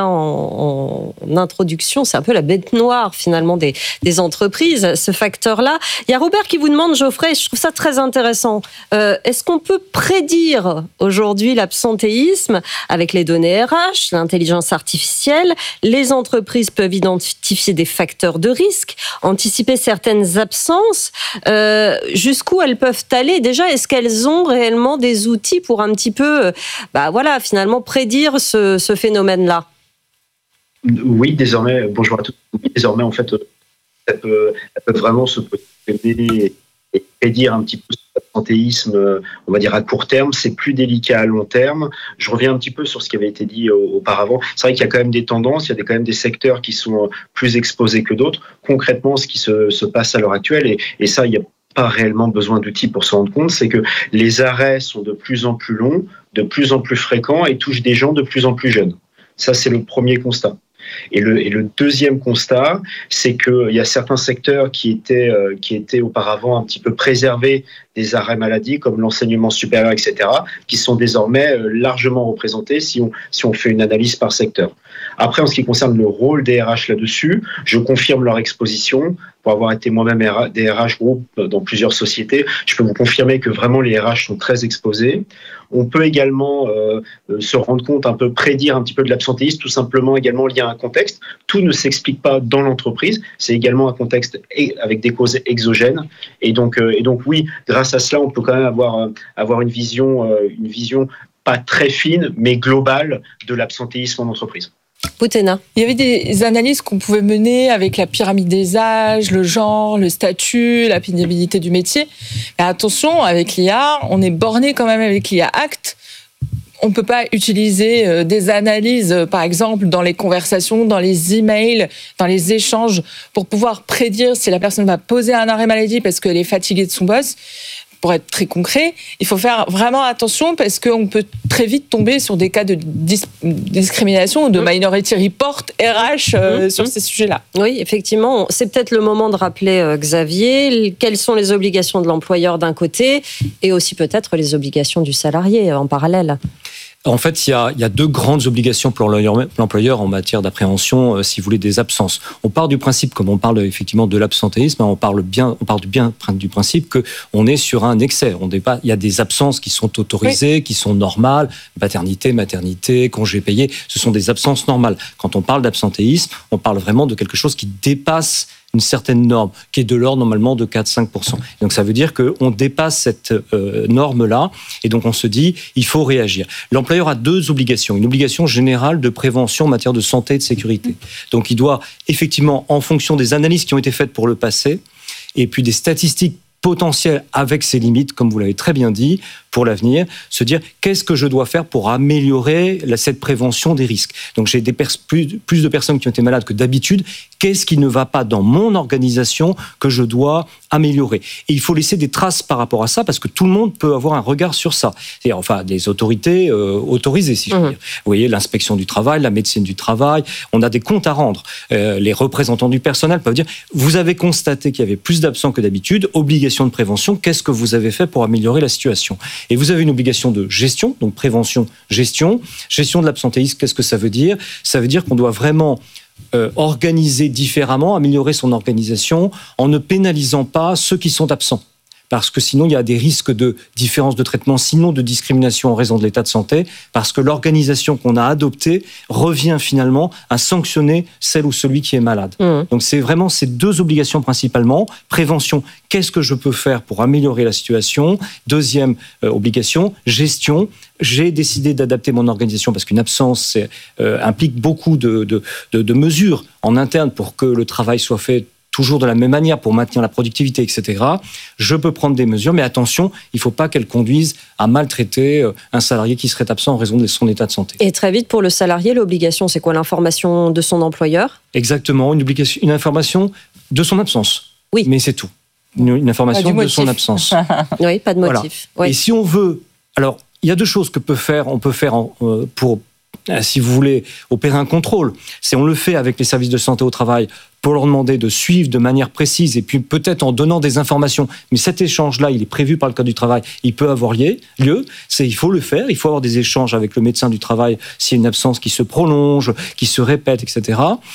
en introduction, c'est un peu la bête noire finalement des entreprises, ce facteur-là. Il y a Robert qui vous demande, Geoffrey, je trouve ça très intéressant, est-ce qu'on peut prédire aujourd'hui l'absentéisme avec les données RH, l'intelligence artificielle? Les entreprises peuvent identifier des facteurs de risque, anticiper certaines absences. Jusqu'où elles peuvent aller? Déjà, est-ce qu'elles ont réellement des outils pour un petit peu, finalement prédire ce phénomène-là? Oui, désormais, bonjour à tous. Oui, désormais, en fait, elles peuvent vraiment se positionner et prédire un petit peu l'absentéisme, on va dire à court terme. C'est plus délicat à long terme. Je reviens un petit peu sur ce qui avait été dit auparavant. C'est vrai qu'il y a quand même des tendances, il y a quand même des secteurs qui sont plus exposés que d'autres. Concrètement, ce qui se passe à l'heure actuelle, et ça, il y a pas réellement besoin d'outils pour se rendre compte, c'est que les arrêts sont de plus en plus longs, de plus en plus fréquents et touchent des gens de plus en plus jeunes. Ça, c'est le premier constat. Et le deuxième constat, c'est qu'il y a certains secteurs qui étaient auparavant un petit peu préservés des arrêts maladie, comme l'enseignement supérieur, etc., qui sont désormais largement représentés si on fait une analyse par secteur. Après, en ce qui concerne le rôle des RH là-dessus, je confirme leur exposition. Pour avoir été moi-même des RH groupe dans plusieurs sociétés, je peux vous confirmer que vraiment les RH sont très exposés. On peut également se rendre compte, prédire un petit peu de l'absentéisme, tout simplement également lié à un contexte. Tout ne s'explique pas dans l'entreprise, c'est également un contexte avec des causes exogènes. Et donc oui, grâce à cela, on peut quand même avoir une vision pas très fine, mais globale de l'absentéisme en entreprise. Poutena. Il y avait des analyses qu'on pouvait mener avec la pyramide des âges, le genre, le statut, la pénibilité du métier. Mais attention, avec l'IA, on est borné quand même avec l'IA Act. On ne peut pas utiliser des analyses, par exemple, dans les conversations, dans les emails, dans les échanges, pour pouvoir prédire si la personne va poser un arrêt maladie parce qu'elle est fatiguée de son boss. Pour être très concret, il faut faire vraiment attention parce qu'on peut très vite tomber sur des cas de discrimination ou de minority report RH sur ces sujets-là. Oui, effectivement. C'est peut-être le moment de rappeler, Xavier, quelles sont les obligations de l'employeur d'un côté et aussi peut-être les obligations du salarié en parallèle. En fait, il y a deux grandes obligations pour l'employeur en matière d'appréhension, si vous voulez, des absences. On part du principe, comme on parle effectivement de l'absentéisme, on parle du principe que on est sur un excès. Il y a des absences qui sont autorisées, qui sont normales, paternité, maternité, congés payés, ce sont des absences normales. Quand on parle d'absentéisme, on parle vraiment de quelque chose qui dépasse une certaine norme, qui est de l'ordre normalement de 4-5%. Donc ça veut dire qu'on dépasse cette norme-là, et donc on se dit, il faut réagir. L'employeur a deux obligations. Une obligation générale de prévention en matière de santé et de sécurité. Donc il doit effectivement, en fonction des analyses qui ont été faites pour le passé, et puis des statistiques potentielles avec ses limites, comme vous l'avez très bien dit, pour l'avenir, se dire qu'est-ce que je dois faire pour améliorer cette prévention des risques. Donc j'ai plus de personnes qui ont été malades que d'habitude. Qu'est-ce qui ne va pas dans mon organisation que je dois améliorer? Et il faut laisser des traces par rapport à ça parce que tout le monde peut avoir un regard sur ça. C'est-à-dire, enfin, des autorités autorisées, si je veux dire. Vous voyez, l'inspection du travail, la médecine du travail, on a des comptes à rendre. Les représentants du personnel peuvent dire vous avez constaté qu'il y avait plus d'absents que d'habitude, obligation de prévention, qu'est-ce que vous avez fait pour améliorer la situation? Et vous avez une obligation de gestion, donc prévention, gestion. Gestion de l'absentéisme, qu'est-ce que ça veut dire? Ça veut dire qu'on doit vraiment organiser différemment, améliorer son organisation en ne pénalisant pas ceux qui sont absents. Parce que sinon, il y a des risques de différence de traitement, sinon de discrimination en raison de l'état de santé, parce que l'organisation qu'on a adoptée revient finalement à sanctionner celle ou celui qui est malade. Donc c'est vraiment ces deux obligations principalement. Prévention, qu'est-ce que je peux faire pour améliorer la situation? Deuxième obligation, gestion. J'ai décidé d'adapter mon organisation parce qu'une absence implique beaucoup de mesures en interne pour que le travail soit fait toujours de la même manière pour maintenir la productivité, etc. Je peux prendre des mesures, mais attention, il ne faut pas qu'elles conduisent à maltraiter un salarié qui serait absent en raison de son état de santé. Et très vite, pour le salarié, l'obligation, c'est quoi? L'information de son employeur? Exactement, une information de son absence. Oui. Mais c'est tout. Une information de son absence. Oui, pas de motif. Voilà. Oui. Et si on veut... Alors, il y a deux choses que on peut faire pour, si vous voulez, opérer un contrôle. On le fait avec les services de santé au travail pour leur demander de suivre de manière précise et puis peut-être en donnant des informations. Mais cet échange-là, il est prévu par le Code du travail, il peut avoir lieu. Il faut le faire, il faut avoir des échanges avec le médecin du travail s'il y a une absence qui se prolonge, qui se répète, etc.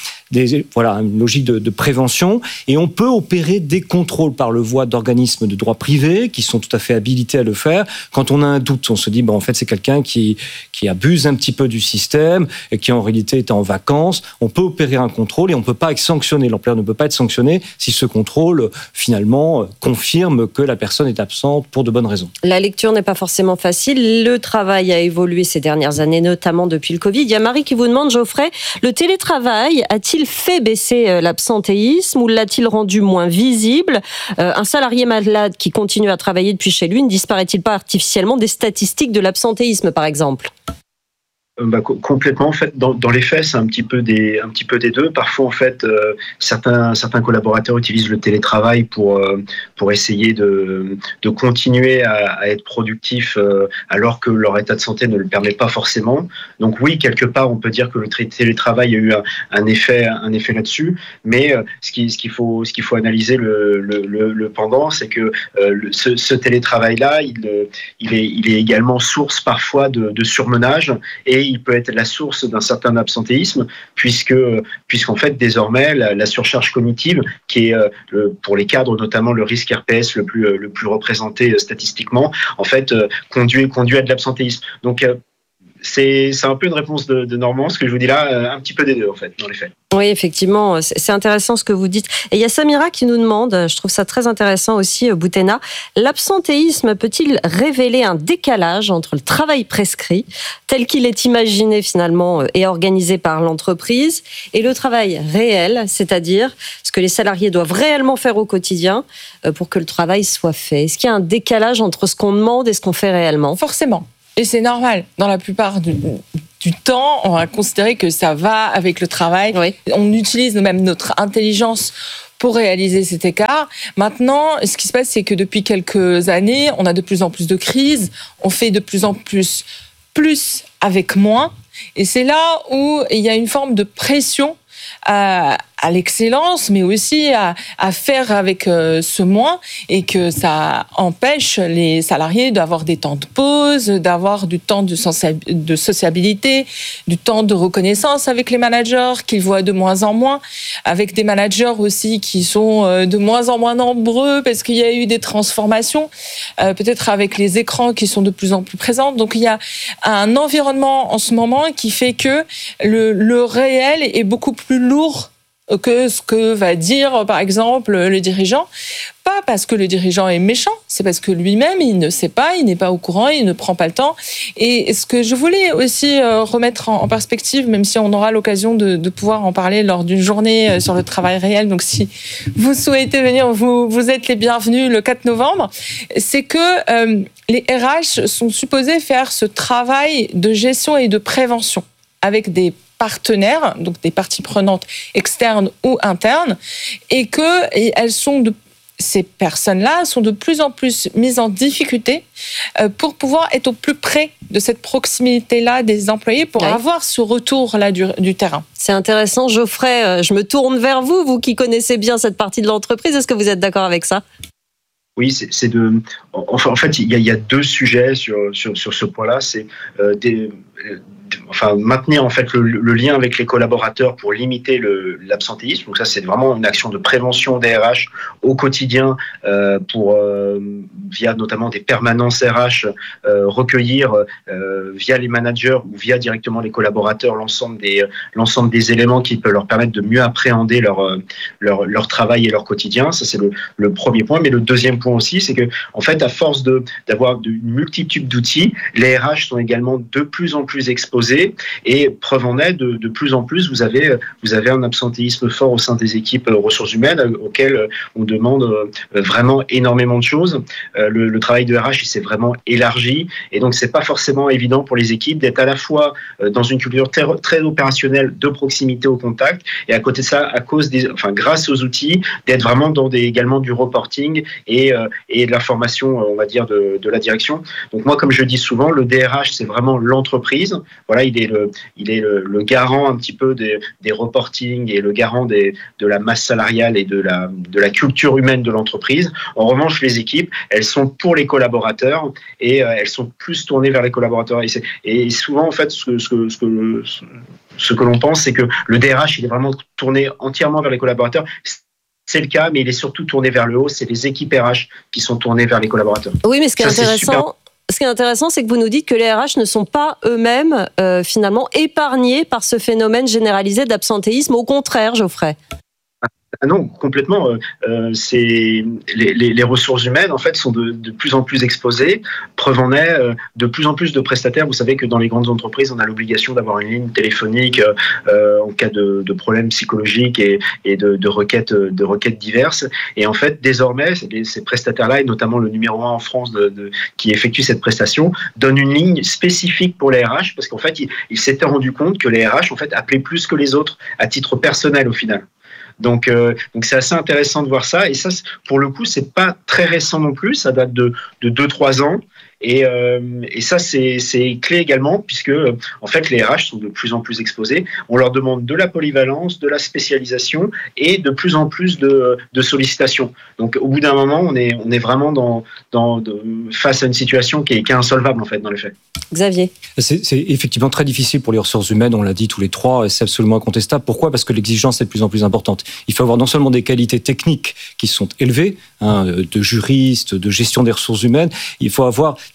Voilà, une logique de prévention. Et on peut opérer des contrôles par le voie d'organismes de droit privé qui sont tout à fait habilités à le faire. Quand on a un doute, on se dit, en fait, c'est quelqu'un qui abuse un petit peu du système et qui en réalité est en vacances. On peut opérer un contrôle et on ne peut pas être sanctionné. L'employeur ne peut pas être sanctionné si ce contrôle, finalement, confirme que la personne est absente pour de bonnes raisons. La lecture n'est pas forcément facile. Le travail a évolué ces dernières années, notamment depuis le Covid. Il y a Marie qui vous demande, Geoffrey, le télétravail a-t-il fait baisser l'absentéisme ou l'a-t-il rendu moins visible? Un salarié malade qui continue à travailler depuis chez lui ne disparaît-il pas artificiellement des statistiques de l'absentéisme, par exemple? Complètement. En fait, dans les faits, c'est un petit peu des deux. Parfois, en fait, certains collaborateurs utilisent le télétravail pour essayer de continuer à être productifs alors que leur état de santé ne le permet pas forcément. Donc oui, quelque part, on peut dire que le télétravail a eu un effet là-dessus. Mais ce qu'il faut analyser le pendant, c'est que ce télétravail-là, il est également source parfois de surmenage et il peut être la source d'un certain absentéisme puisqu'en fait désormais la surcharge cognitive qui est pour les cadres notamment le risque RPS le plus représenté statistiquement en fait conduit à de l'absentéisme. Donc c'est un peu une réponse de Normand, ce que je vous dis là, un petit peu des deux en fait, dans les faits. Oui, effectivement, c'est intéressant ce que vous dites. Et il y a Samira qui nous demande, je trouve ça très intéressant aussi, Boutena, l'absentéisme peut-il révéler un décalage entre le travail prescrit, tel qu'il est imaginé finalement et organisé par l'entreprise, et le travail réel, c'est-à-dire ce que les salariés doivent réellement faire au quotidien pour que le travail soit fait? Est-ce qu'il y a un décalage entre ce qu'on demande et ce qu'on fait réellement? Forcément. Et c'est normal. Dans la plupart du temps, on va considérer que ça va avec le travail. Oui. On utilise même notre intelligence pour réaliser cet écart. Maintenant, ce qui se passe, c'est que depuis quelques années, on a de plus en plus de crises. On fait de plus en plus avec moins. Et c'est là où il y a une forme de pression à l'excellence, mais aussi à faire avec ce moins, et que ça empêche les salariés d'avoir des temps de pause, d'avoir du temps de sociabilité, du temps de reconnaissance avec les managers qu'ils voient de moins en moins, avec des managers aussi qui sont de moins en moins nombreux parce qu'il y a eu des transformations, peut-être avec les écrans qui sont de plus en plus présents. Donc il y a un environnement en ce moment qui fait que le réel est beaucoup plus lourd que ce que va dire, par exemple, le dirigeant. Pas parce que le dirigeant est méchant, c'est parce que lui-même, il ne sait pas, il n'est pas au courant, il ne prend pas le temps. Et ce que je voulais aussi remettre en perspective, même si on aura l'occasion de pouvoir en parler lors d'une journée sur le travail réel, donc si vous souhaitez venir, vous êtes les bienvenus le 4 novembre, c'est que les RH sont supposés faire ce travail de gestion et de prévention avec des partenaires, donc des parties prenantes externes ou internes, et que ces personnes-là sont de plus en plus mises en difficulté pour pouvoir être au plus près de cette proximité-là des employés, pour avoir ce retour-là du terrain. C'est intéressant. Geoffrey, je me tourne vers vous, vous qui connaissez bien cette partie de l'entreprise. Est-ce que vous êtes d'accord avec ça? Oui, en fait, il y a deux sujets sur ce point-là. C'est maintenir en fait le lien avec les collaborateurs pour limiter l'absentéisme. Donc ça, c'est vraiment une action de prévention des RH au quotidien via notamment des permanences RH, recueillir via les managers ou via directement les collaborateurs l'ensemble des éléments qui peuvent leur permettre de mieux appréhender leur travail et leur quotidien. Ça, c'est le premier point. Mais le deuxième point aussi, c'est que en fait, à force d'avoir une multitude d'outils, les RH sont également de plus en plus exposés. Et preuve en est, de plus en plus, vous avez un absentéisme fort au sein des équipes ressources humaines auxquelles on demande vraiment énormément de choses. Le travail de RH, il s'est vraiment élargi, et donc c'est pas forcément évident pour les équipes d'être à la fois dans une culture très opérationnelle de proximité au contact, et à côté de ça, grâce aux outils, d'être vraiment dans également du reporting et de l'information, on va dire, de la direction. Donc moi, comme je dis souvent, le DRH, c'est vraiment l'entreprise. Voilà, il est le garant un petit peu des reportings et le garant de la masse salariale et de la culture humaine de l'entreprise. En revanche, les équipes, elles sont pour les collaborateurs, et elles sont plus tournées vers les collaborateurs. Et souvent, en fait, ce que l'on pense, c'est que le DRH, il est vraiment tourné entièrement vers les collaborateurs. C'est le cas, mais il est surtout tourné vers le haut. C'est les équipes RH qui sont tournées vers les collaborateurs. Oui, mais ce qui est intéressant, c'est que vous nous dites que les RH ne sont pas eux-mêmes finalement épargnés par ce phénomène généralisé d'absentéisme. Au contraire, Geoffrey. Ah non, complètement. Les ressources humaines, en fait, sont de plus en plus exposées. Preuve en est, de plus en plus de prestataires. Vous savez que dans les grandes entreprises, on a l'obligation d'avoir une ligne téléphonique en cas de problèmes psychologiques et de requêtes diverses. Et en fait, désormais, ces prestataires-là, et notamment le numéro 1 en France qui effectue cette prestation, donne une ligne spécifique pour les RH, parce qu'en fait, il s'était rendu compte que les RH, en fait, appelaient plus que les autres à titre personnel au final. Donc c'est assez intéressant de voir ça, et ça, pour le coup, c'est pas très récent non plus, ça date de 2-3 ans. Et ça, c'est clé également, puisque en fait les RH sont de plus en plus exposés. On leur demande de la polyvalence, de la spécialisation et de plus en plus de sollicitations. Donc au bout d'un moment, on est vraiment face à une situation qui est insolvable en fait dans les faits. Xavier. C'est effectivement très difficile pour les ressources humaines, on l'a dit tous les trois, et c'est absolument incontestable. Pourquoi ? Parce que l'exigence est de plus en plus importante. Il faut avoir non seulement des qualités techniques qui sont élevées, de juristes, de gestion des ressources humaines, il faut avoir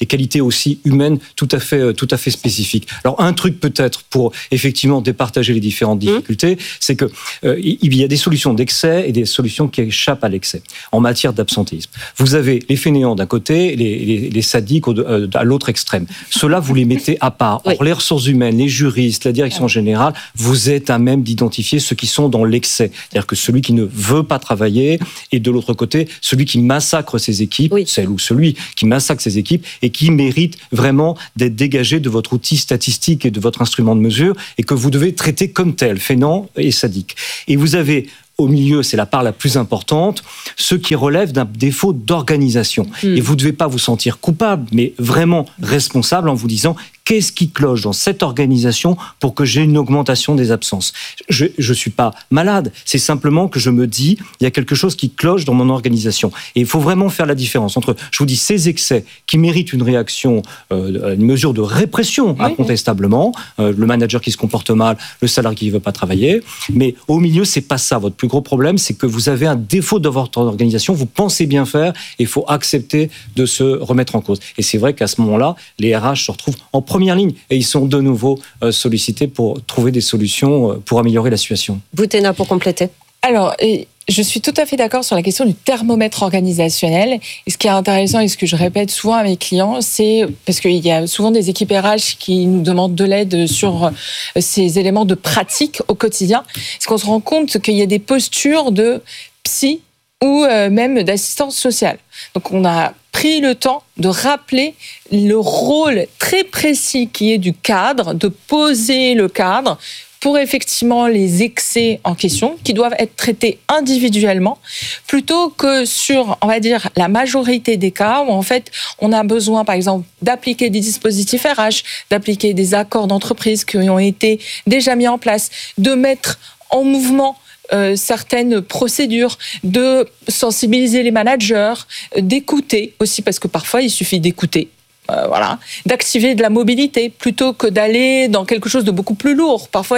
des qualités aussi humaines tout à fait spécifiques. Alors un truc peut-être pour effectivement départager les différentes difficultés, c'est que il y a des solutions d'excès et des solutions qui échappent à l'excès en matière d'absentéisme. Vous avez les fainéants d'un côté, les sadiques à l'autre extrême. Ceux-là, vous les mettez à part. Or, les ressources humaines, les juristes, la direction générale, vous êtes à même d'identifier ceux qui sont dans l'excès. C'est-à-dire que celui qui ne veut pas travailler et de l'autre côté, celui qui massacre ses équipes, celle ou celui qui massacre ses équipes et qui mérite vraiment d'être dégagé de votre outil statistique et de votre instrument de mesure et que vous devez traiter comme tel, fainéant et sadique. Et vous avez au milieu, c'est la part la plus importante, ceux qui relèvent d'un défaut d'organisation. Et vous ne devez pas vous sentir coupable, mais vraiment responsable en vous disant qu'est-ce qui cloche dans cette organisation pour que j'ai une augmentation des absences. Je ne suis pas malade, c'est simplement que je me dis il y a quelque chose qui cloche dans mon organisation. Et il faut vraiment faire la différence entre, je vous dis, ces excès qui méritent une réaction, une mesure de répression, incontestablement, le manager qui se comporte mal, le salarié qui ne veut pas travailler, mais au milieu, c'est pas ça. Votre plus gros problème, c'est que vous avez un défaut de votre organisation, vous pensez bien faire, et il faut accepter de se remettre en cause. Et c'est vrai qu'à ce moment-là, les RH se retrouvent en première ligne et ils sont de nouveau sollicités pour trouver des solutions pour améliorer la situation. Boutena, pour compléter. Alors, je suis tout à fait d'accord sur la question du thermomètre organisationnel. Et ce qui est intéressant et ce que je répète souvent à mes clients, c'est parce qu'il y a souvent des équipes RH qui nous demandent de l'aide sur ces éléments de pratique au quotidien. Parce qu'on se rend compte qu'il y a des postures de psy ou même d'assistance sociale. Donc on a pris le temps de rappeler le rôle très précis qui est du cadre, de poser le cadre pour effectivement les excès en question, qui doivent être traités individuellement, plutôt que sur, on va dire, la majorité des cas où en fait on a besoin, par exemple, d'appliquer des dispositifs RH, d'appliquer des accords d'entreprise qui ont été déjà mis en place, de mettre en mouvement certaines procédures, de sensibiliser les managers, d'écouter aussi, parce que parfois il suffit d'écouter. Voilà, d'activer de la mobilité plutôt que d'aller dans quelque chose de beaucoup plus lourd. Parfois,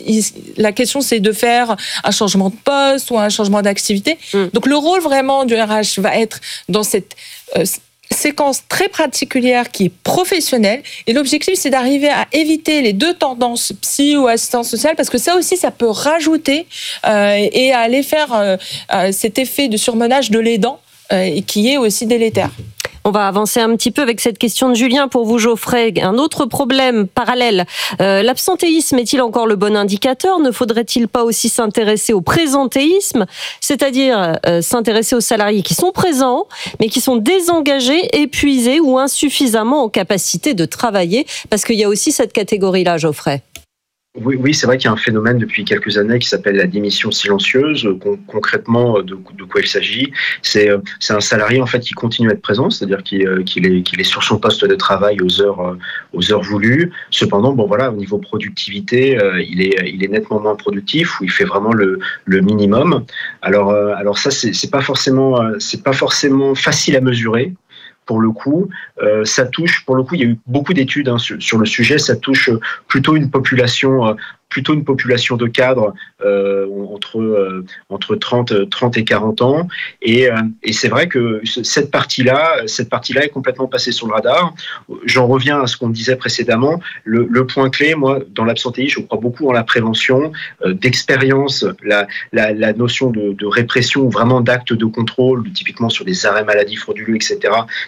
la question, c'est de faire un changement de poste ou un changement d'activité. Donc, le rôle vraiment du RH va être dans cette séquence très particulière qui est professionnelle. Et l'objectif, c'est d'arriver à éviter les deux tendances, psy ou assistance sociale, parce que ça aussi, ça peut rajouter et aller faire cet effet de surmenage de l'aidant qui est aussi délétère. On va avancer un petit peu avec cette question de Julien pour vous, Geoffrey. Un autre problème parallèle, l'absentéisme est-il encore le bon indicateur ? Ne faudrait-il pas aussi s'intéresser au présentéisme, c'est-à-dire s'intéresser aux salariés qui sont présents, mais qui sont désengagés, épuisés ou insuffisamment en capacité de travailler ? Parce qu'il y a aussi cette catégorie-là, Geoffrey. Oui, c'est vrai qu'il y a un phénomène depuis quelques années qui s'appelle la démission silencieuse. Concrètement, de quoi il s'agit ? C'est un salarié en fait qui continue à être présent, c'est-à-dire qu'il est sur son poste de travail aux heures voulues. Cependant, bon voilà, au niveau productivité, il est nettement moins productif, ou il fait vraiment le minimum. Alors ça, c'est pas forcément facile à mesurer. Pour le coup, ça touche. Pour le coup, il y a eu beaucoup d'études sur le sujet. Ça touche plutôt une population de cadres entre 30 et 40 ans. Et c'est vrai que cette partie-là est complètement passée sur le radar. J'en reviens à ce qu'on disait précédemment. Le point clé, moi, dans l'absentéisme, je crois beaucoup en la prévention, d'expérience, la notion de répression ou vraiment d'actes de contrôle, typiquement sur des arrêts maladie frauduleux, etc.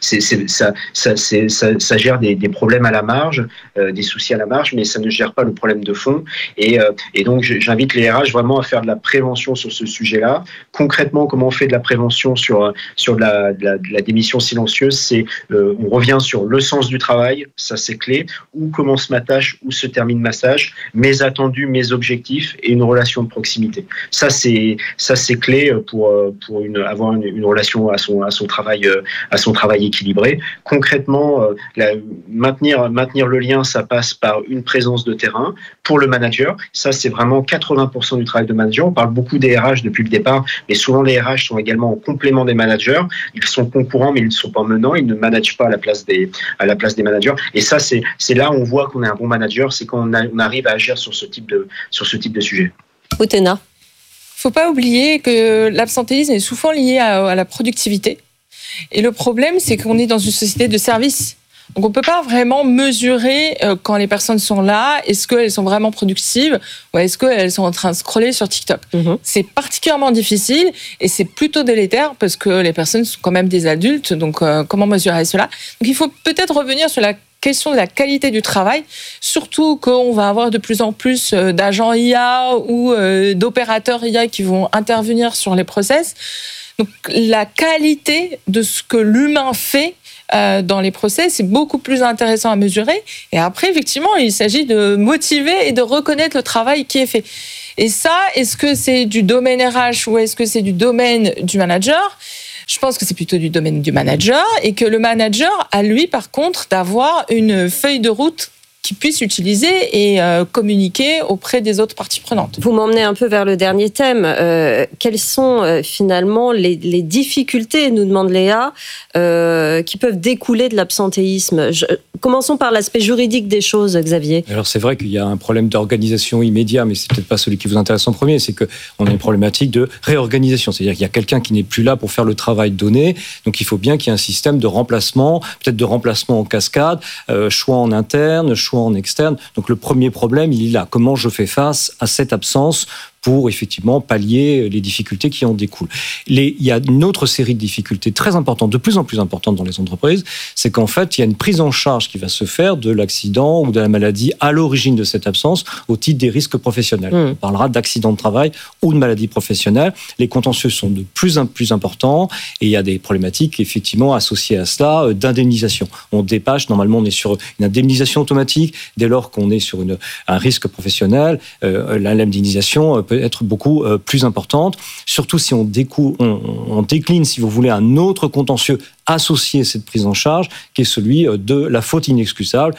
Ça gère des problèmes à la marge, des soucis à la marge, mais ça ne gère pas le problème de fond. Et donc, j'invite les RH vraiment à faire de la prévention sur ce sujet-là. Concrètement, comment on fait de la prévention sur la démission silencieuse ? C'est on revient sur le sens du travail, ça c'est clé. Où commence ma tâche, où se termine ma tâche, mes attendus, mes objectifs et une relation de proximité. Ça c'est clé pour avoir une relation à son travail équilibré. Concrètement, maintenir le lien, ça passe par une présence de terrain pour le manager. Ça, c'est vraiment 80% du travail de manager. On parle beaucoup des RH depuis le départ, mais souvent les RH sont également en complément des managers. Ils sont concurrents, mais ils ne sont pas menants. Ils ne managent pas à la place des managers. Et ça, c'est là où on voit qu'on est un bon manager, c'est quand on arrive à agir sur ce type de sujet. Boutena. Faut pas oublier que l'absentéisme est souvent lié à la productivité. Et le problème, c'est qu'on est dans une société de services. Donc on ne peut pas vraiment mesurer quand les personnes sont là, est-ce qu'elles sont vraiment productives ou est-ce qu'elles sont en train de scroller sur TikTok. C'est particulièrement difficile et c'est plutôt délétère parce que les personnes sont quand même des adultes, donc comment mesurer cela? Donc il faut peut-être revenir sur la question de la qualité du travail, surtout qu'on va avoir de plus en plus d'agents IA ou d'opérateurs IA qui vont intervenir sur les process. Donc la qualité de ce que l'humain fait dans les process, c'est beaucoup plus intéressant à mesurer. Et après, effectivement, il s'agit de motiver et de reconnaître le travail qui est fait. Et ça, est-ce que c'est du domaine RH ou est-ce que c'est du domaine du manager ? Je pense que c'est plutôt du domaine du manager et que le manager a, lui, par contre, d'avoir une feuille de route qu'ils puissent utiliser et communiquer auprès des autres parties prenantes. Vous m'emmenez un peu vers le dernier thème. Quelles sont finalement les difficultés, nous demande Léa, qui peuvent découler de l'absentéisme? Commençons par l'aspect juridique des choses, Xavier. Alors c'est vrai qu'il y a un problème d'organisation immédiat, mais c'est peut-être pas celui qui vous intéresse en premier, c'est qu'on a une problématique de réorganisation. C'est-à-dire qu'il y a quelqu'un qui n'est plus là pour faire le travail donné, donc il faut bien qu'il y ait un système de remplacement, peut-être de remplacement en cascade, choix en interne, choix en externe. Donc le premier problème, il est là. Comment je fais face à cette absence pour effectivement pallier les difficultés qui en découlent. Il y a une autre série de difficultés très importantes, de plus en plus importantes dans les entreprises, c'est qu'en fait, il y a une prise en charge qui va se faire de l'accident ou de la maladie à l'origine de cette absence au titre des risques professionnels. On parlera d'accident de travail ou de maladie professionnelle. Les contentieux sont de plus en plus importants et il y a des problématiques effectivement associées à cela d'indemnisation. On dépasse, normalement on est sur une indemnisation automatique dès lors qu'on est sur un risque professionnel. L'indemnisation peut être beaucoup plus importante, surtout si on décline, si vous voulez, un autre contentieux associé à cette prise en charge, qui est celui de la faute inexcusable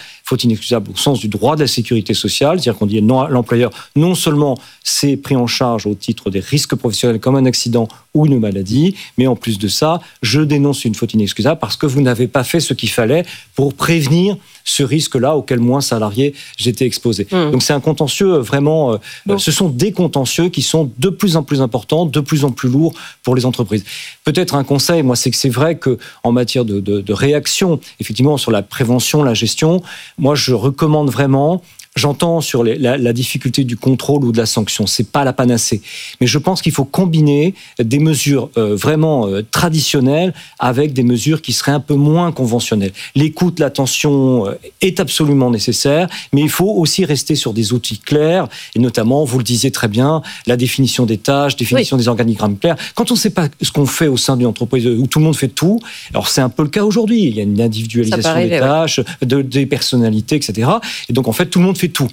au sens du droit de la sécurité sociale, c'est-à-dire qu'on dit l'employeur non seulement s'est pris en charge au titre des risques professionnels comme un accident ou une maladie, mais en plus de ça, je dénonce une faute inexcusable parce que vous n'avez pas fait ce qu'il fallait pour prévenir ce risque-là auquel moi, salarié, j'étais exposé. Donc c'est un contentieux vraiment... ce sont des contentieux qui sont de plus en plus importants, de plus en plus lourds pour les entreprises. Peut-être un conseil, moi, c'est que c'est vrai qu'en matière de réaction, effectivement, sur la prévention, la gestion, moi, je recommande vraiment... J'entends sur la difficulté du contrôle ou de la sanction, c'est pas la panacée. Mais je pense qu'il faut combiner des mesures vraiment traditionnelles avec des mesures qui seraient un peu moins conventionnelles. L'écoute, l'attention est absolument nécessaire, mais il faut aussi rester sur des outils clairs, et notamment, vous le disiez très bien, la définition des tâches, définition des organigrammes clairs. Quand on ne sait pas ce qu'on fait au sein d'une entreprise où tout le monde fait tout, alors c'est un peu le cas aujourd'hui, il y a une individualisation des tâches, des personnalités, etc. Et donc en fait, tout le monde fait tout.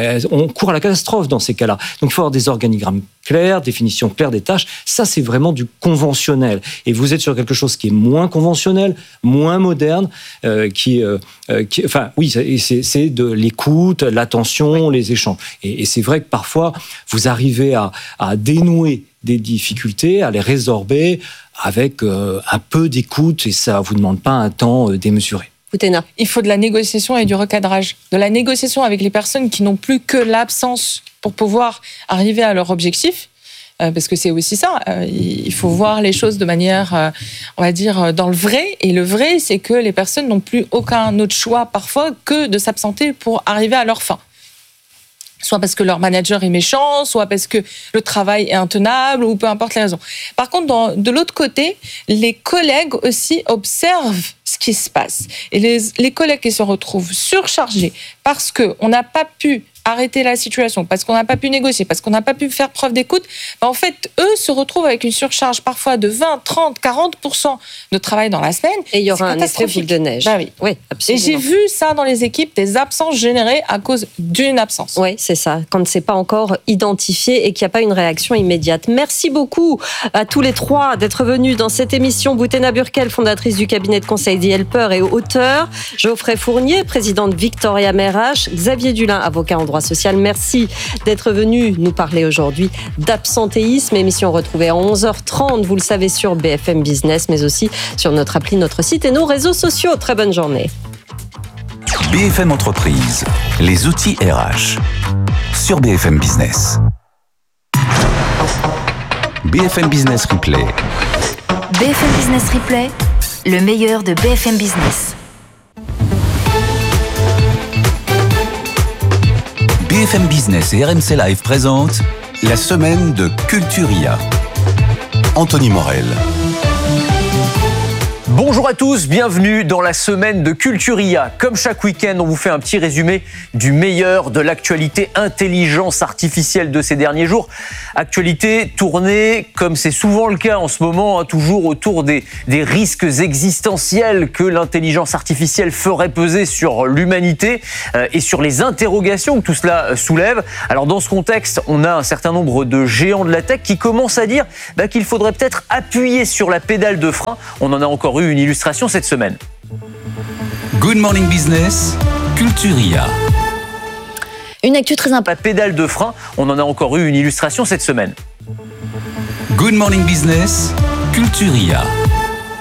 On court à la catastrophe dans ces cas-là. Donc il faut avoir des organigrammes clairs, définition claire des tâches. Ça, c'est vraiment du conventionnel. Et vous êtes sur quelque chose qui est moins conventionnel, moins moderne, c'est de l'écoute, l'attention, les échanges. Et c'est vrai que parfois, vous arrivez à dénouer des difficultés, à les résorber avec un peu d'écoute, et ça ne vous demande pas un temps démesuré. Il faut de la négociation et du recadrage. De la négociation avec les personnes qui n'ont plus que l'absence pour pouvoir arriver à leur objectif. Parce que c'est aussi ça. Il faut voir les choses de manière, on va dire, dans le vrai. Et le vrai, c'est que les personnes n'ont plus aucun autre choix parfois que de s'absenter pour arriver à leur fin. Soit parce que leur manager est méchant, soit parce que le travail est intenable, ou peu importe les raisons. Par contre, de l'autre côté, les collègues aussi observent ce qui se passe. Et les collègues qui se retrouvent surchargés parce qu'on n'a pas pu arrêter la situation, parce qu'on n'a pas pu négocier, parce qu'on n'a pas pu faire preuve d'écoute, en fait, eux se retrouvent avec une surcharge parfois de 20, 30, 40% de travail dans la semaine. Et il y aura un effet boule de neige. Oui, absolument. Et j'ai vu ça dans les équipes, des absences générées à cause d'une absence. Oui, c'est ça, quand c'est pas encore identifié et qu'il n'y a pas une réaction immédiate. Merci beaucoup à tous les trois d'être venus dans cette émission. Boutena Burkel, fondatrice du cabinet de conseil The Helper et auteur. Geoffrey Fournier, président de Victoria MRH. Xavier Dulin, avocat en droit social. Merci d'être venu nous parler aujourd'hui d'absentéisme. Émission retrouvée à 11h30, vous le savez, sur BFM Business, mais aussi sur notre appli, notre site et nos réseaux sociaux. Très bonne journée. BFM Entreprise, les outils RH, sur BFM Business. BFM Business Replay. BFM Business Replay, le meilleur de BFM Business. BFM Business et RMC Live présentent la semaine de Culturia. Anthony Morel. Bonjour à tous, bienvenue dans la semaine de Culturia. Comme chaque week-end, on vous fait un petit résumé du meilleur de l'actualité intelligence artificielle de ces derniers jours. Actualité tournée, comme c'est souvent le cas en ce moment, toujours autour des risques existentiels que l'intelligence artificielle ferait peser sur l'humanité et sur les interrogations que tout cela soulève. Alors dans ce contexte, on a un certain nombre de géants de la tech qui commencent à dire qu'il faudrait peut-être appuyer sur la pédale de frein. On en a encore eu une illustration cette semaine. Good Morning Business, Culturia. Une actu très importante. La pédale de frein, on en a encore eu une illustration cette semaine. Good Morning Business, Culturia.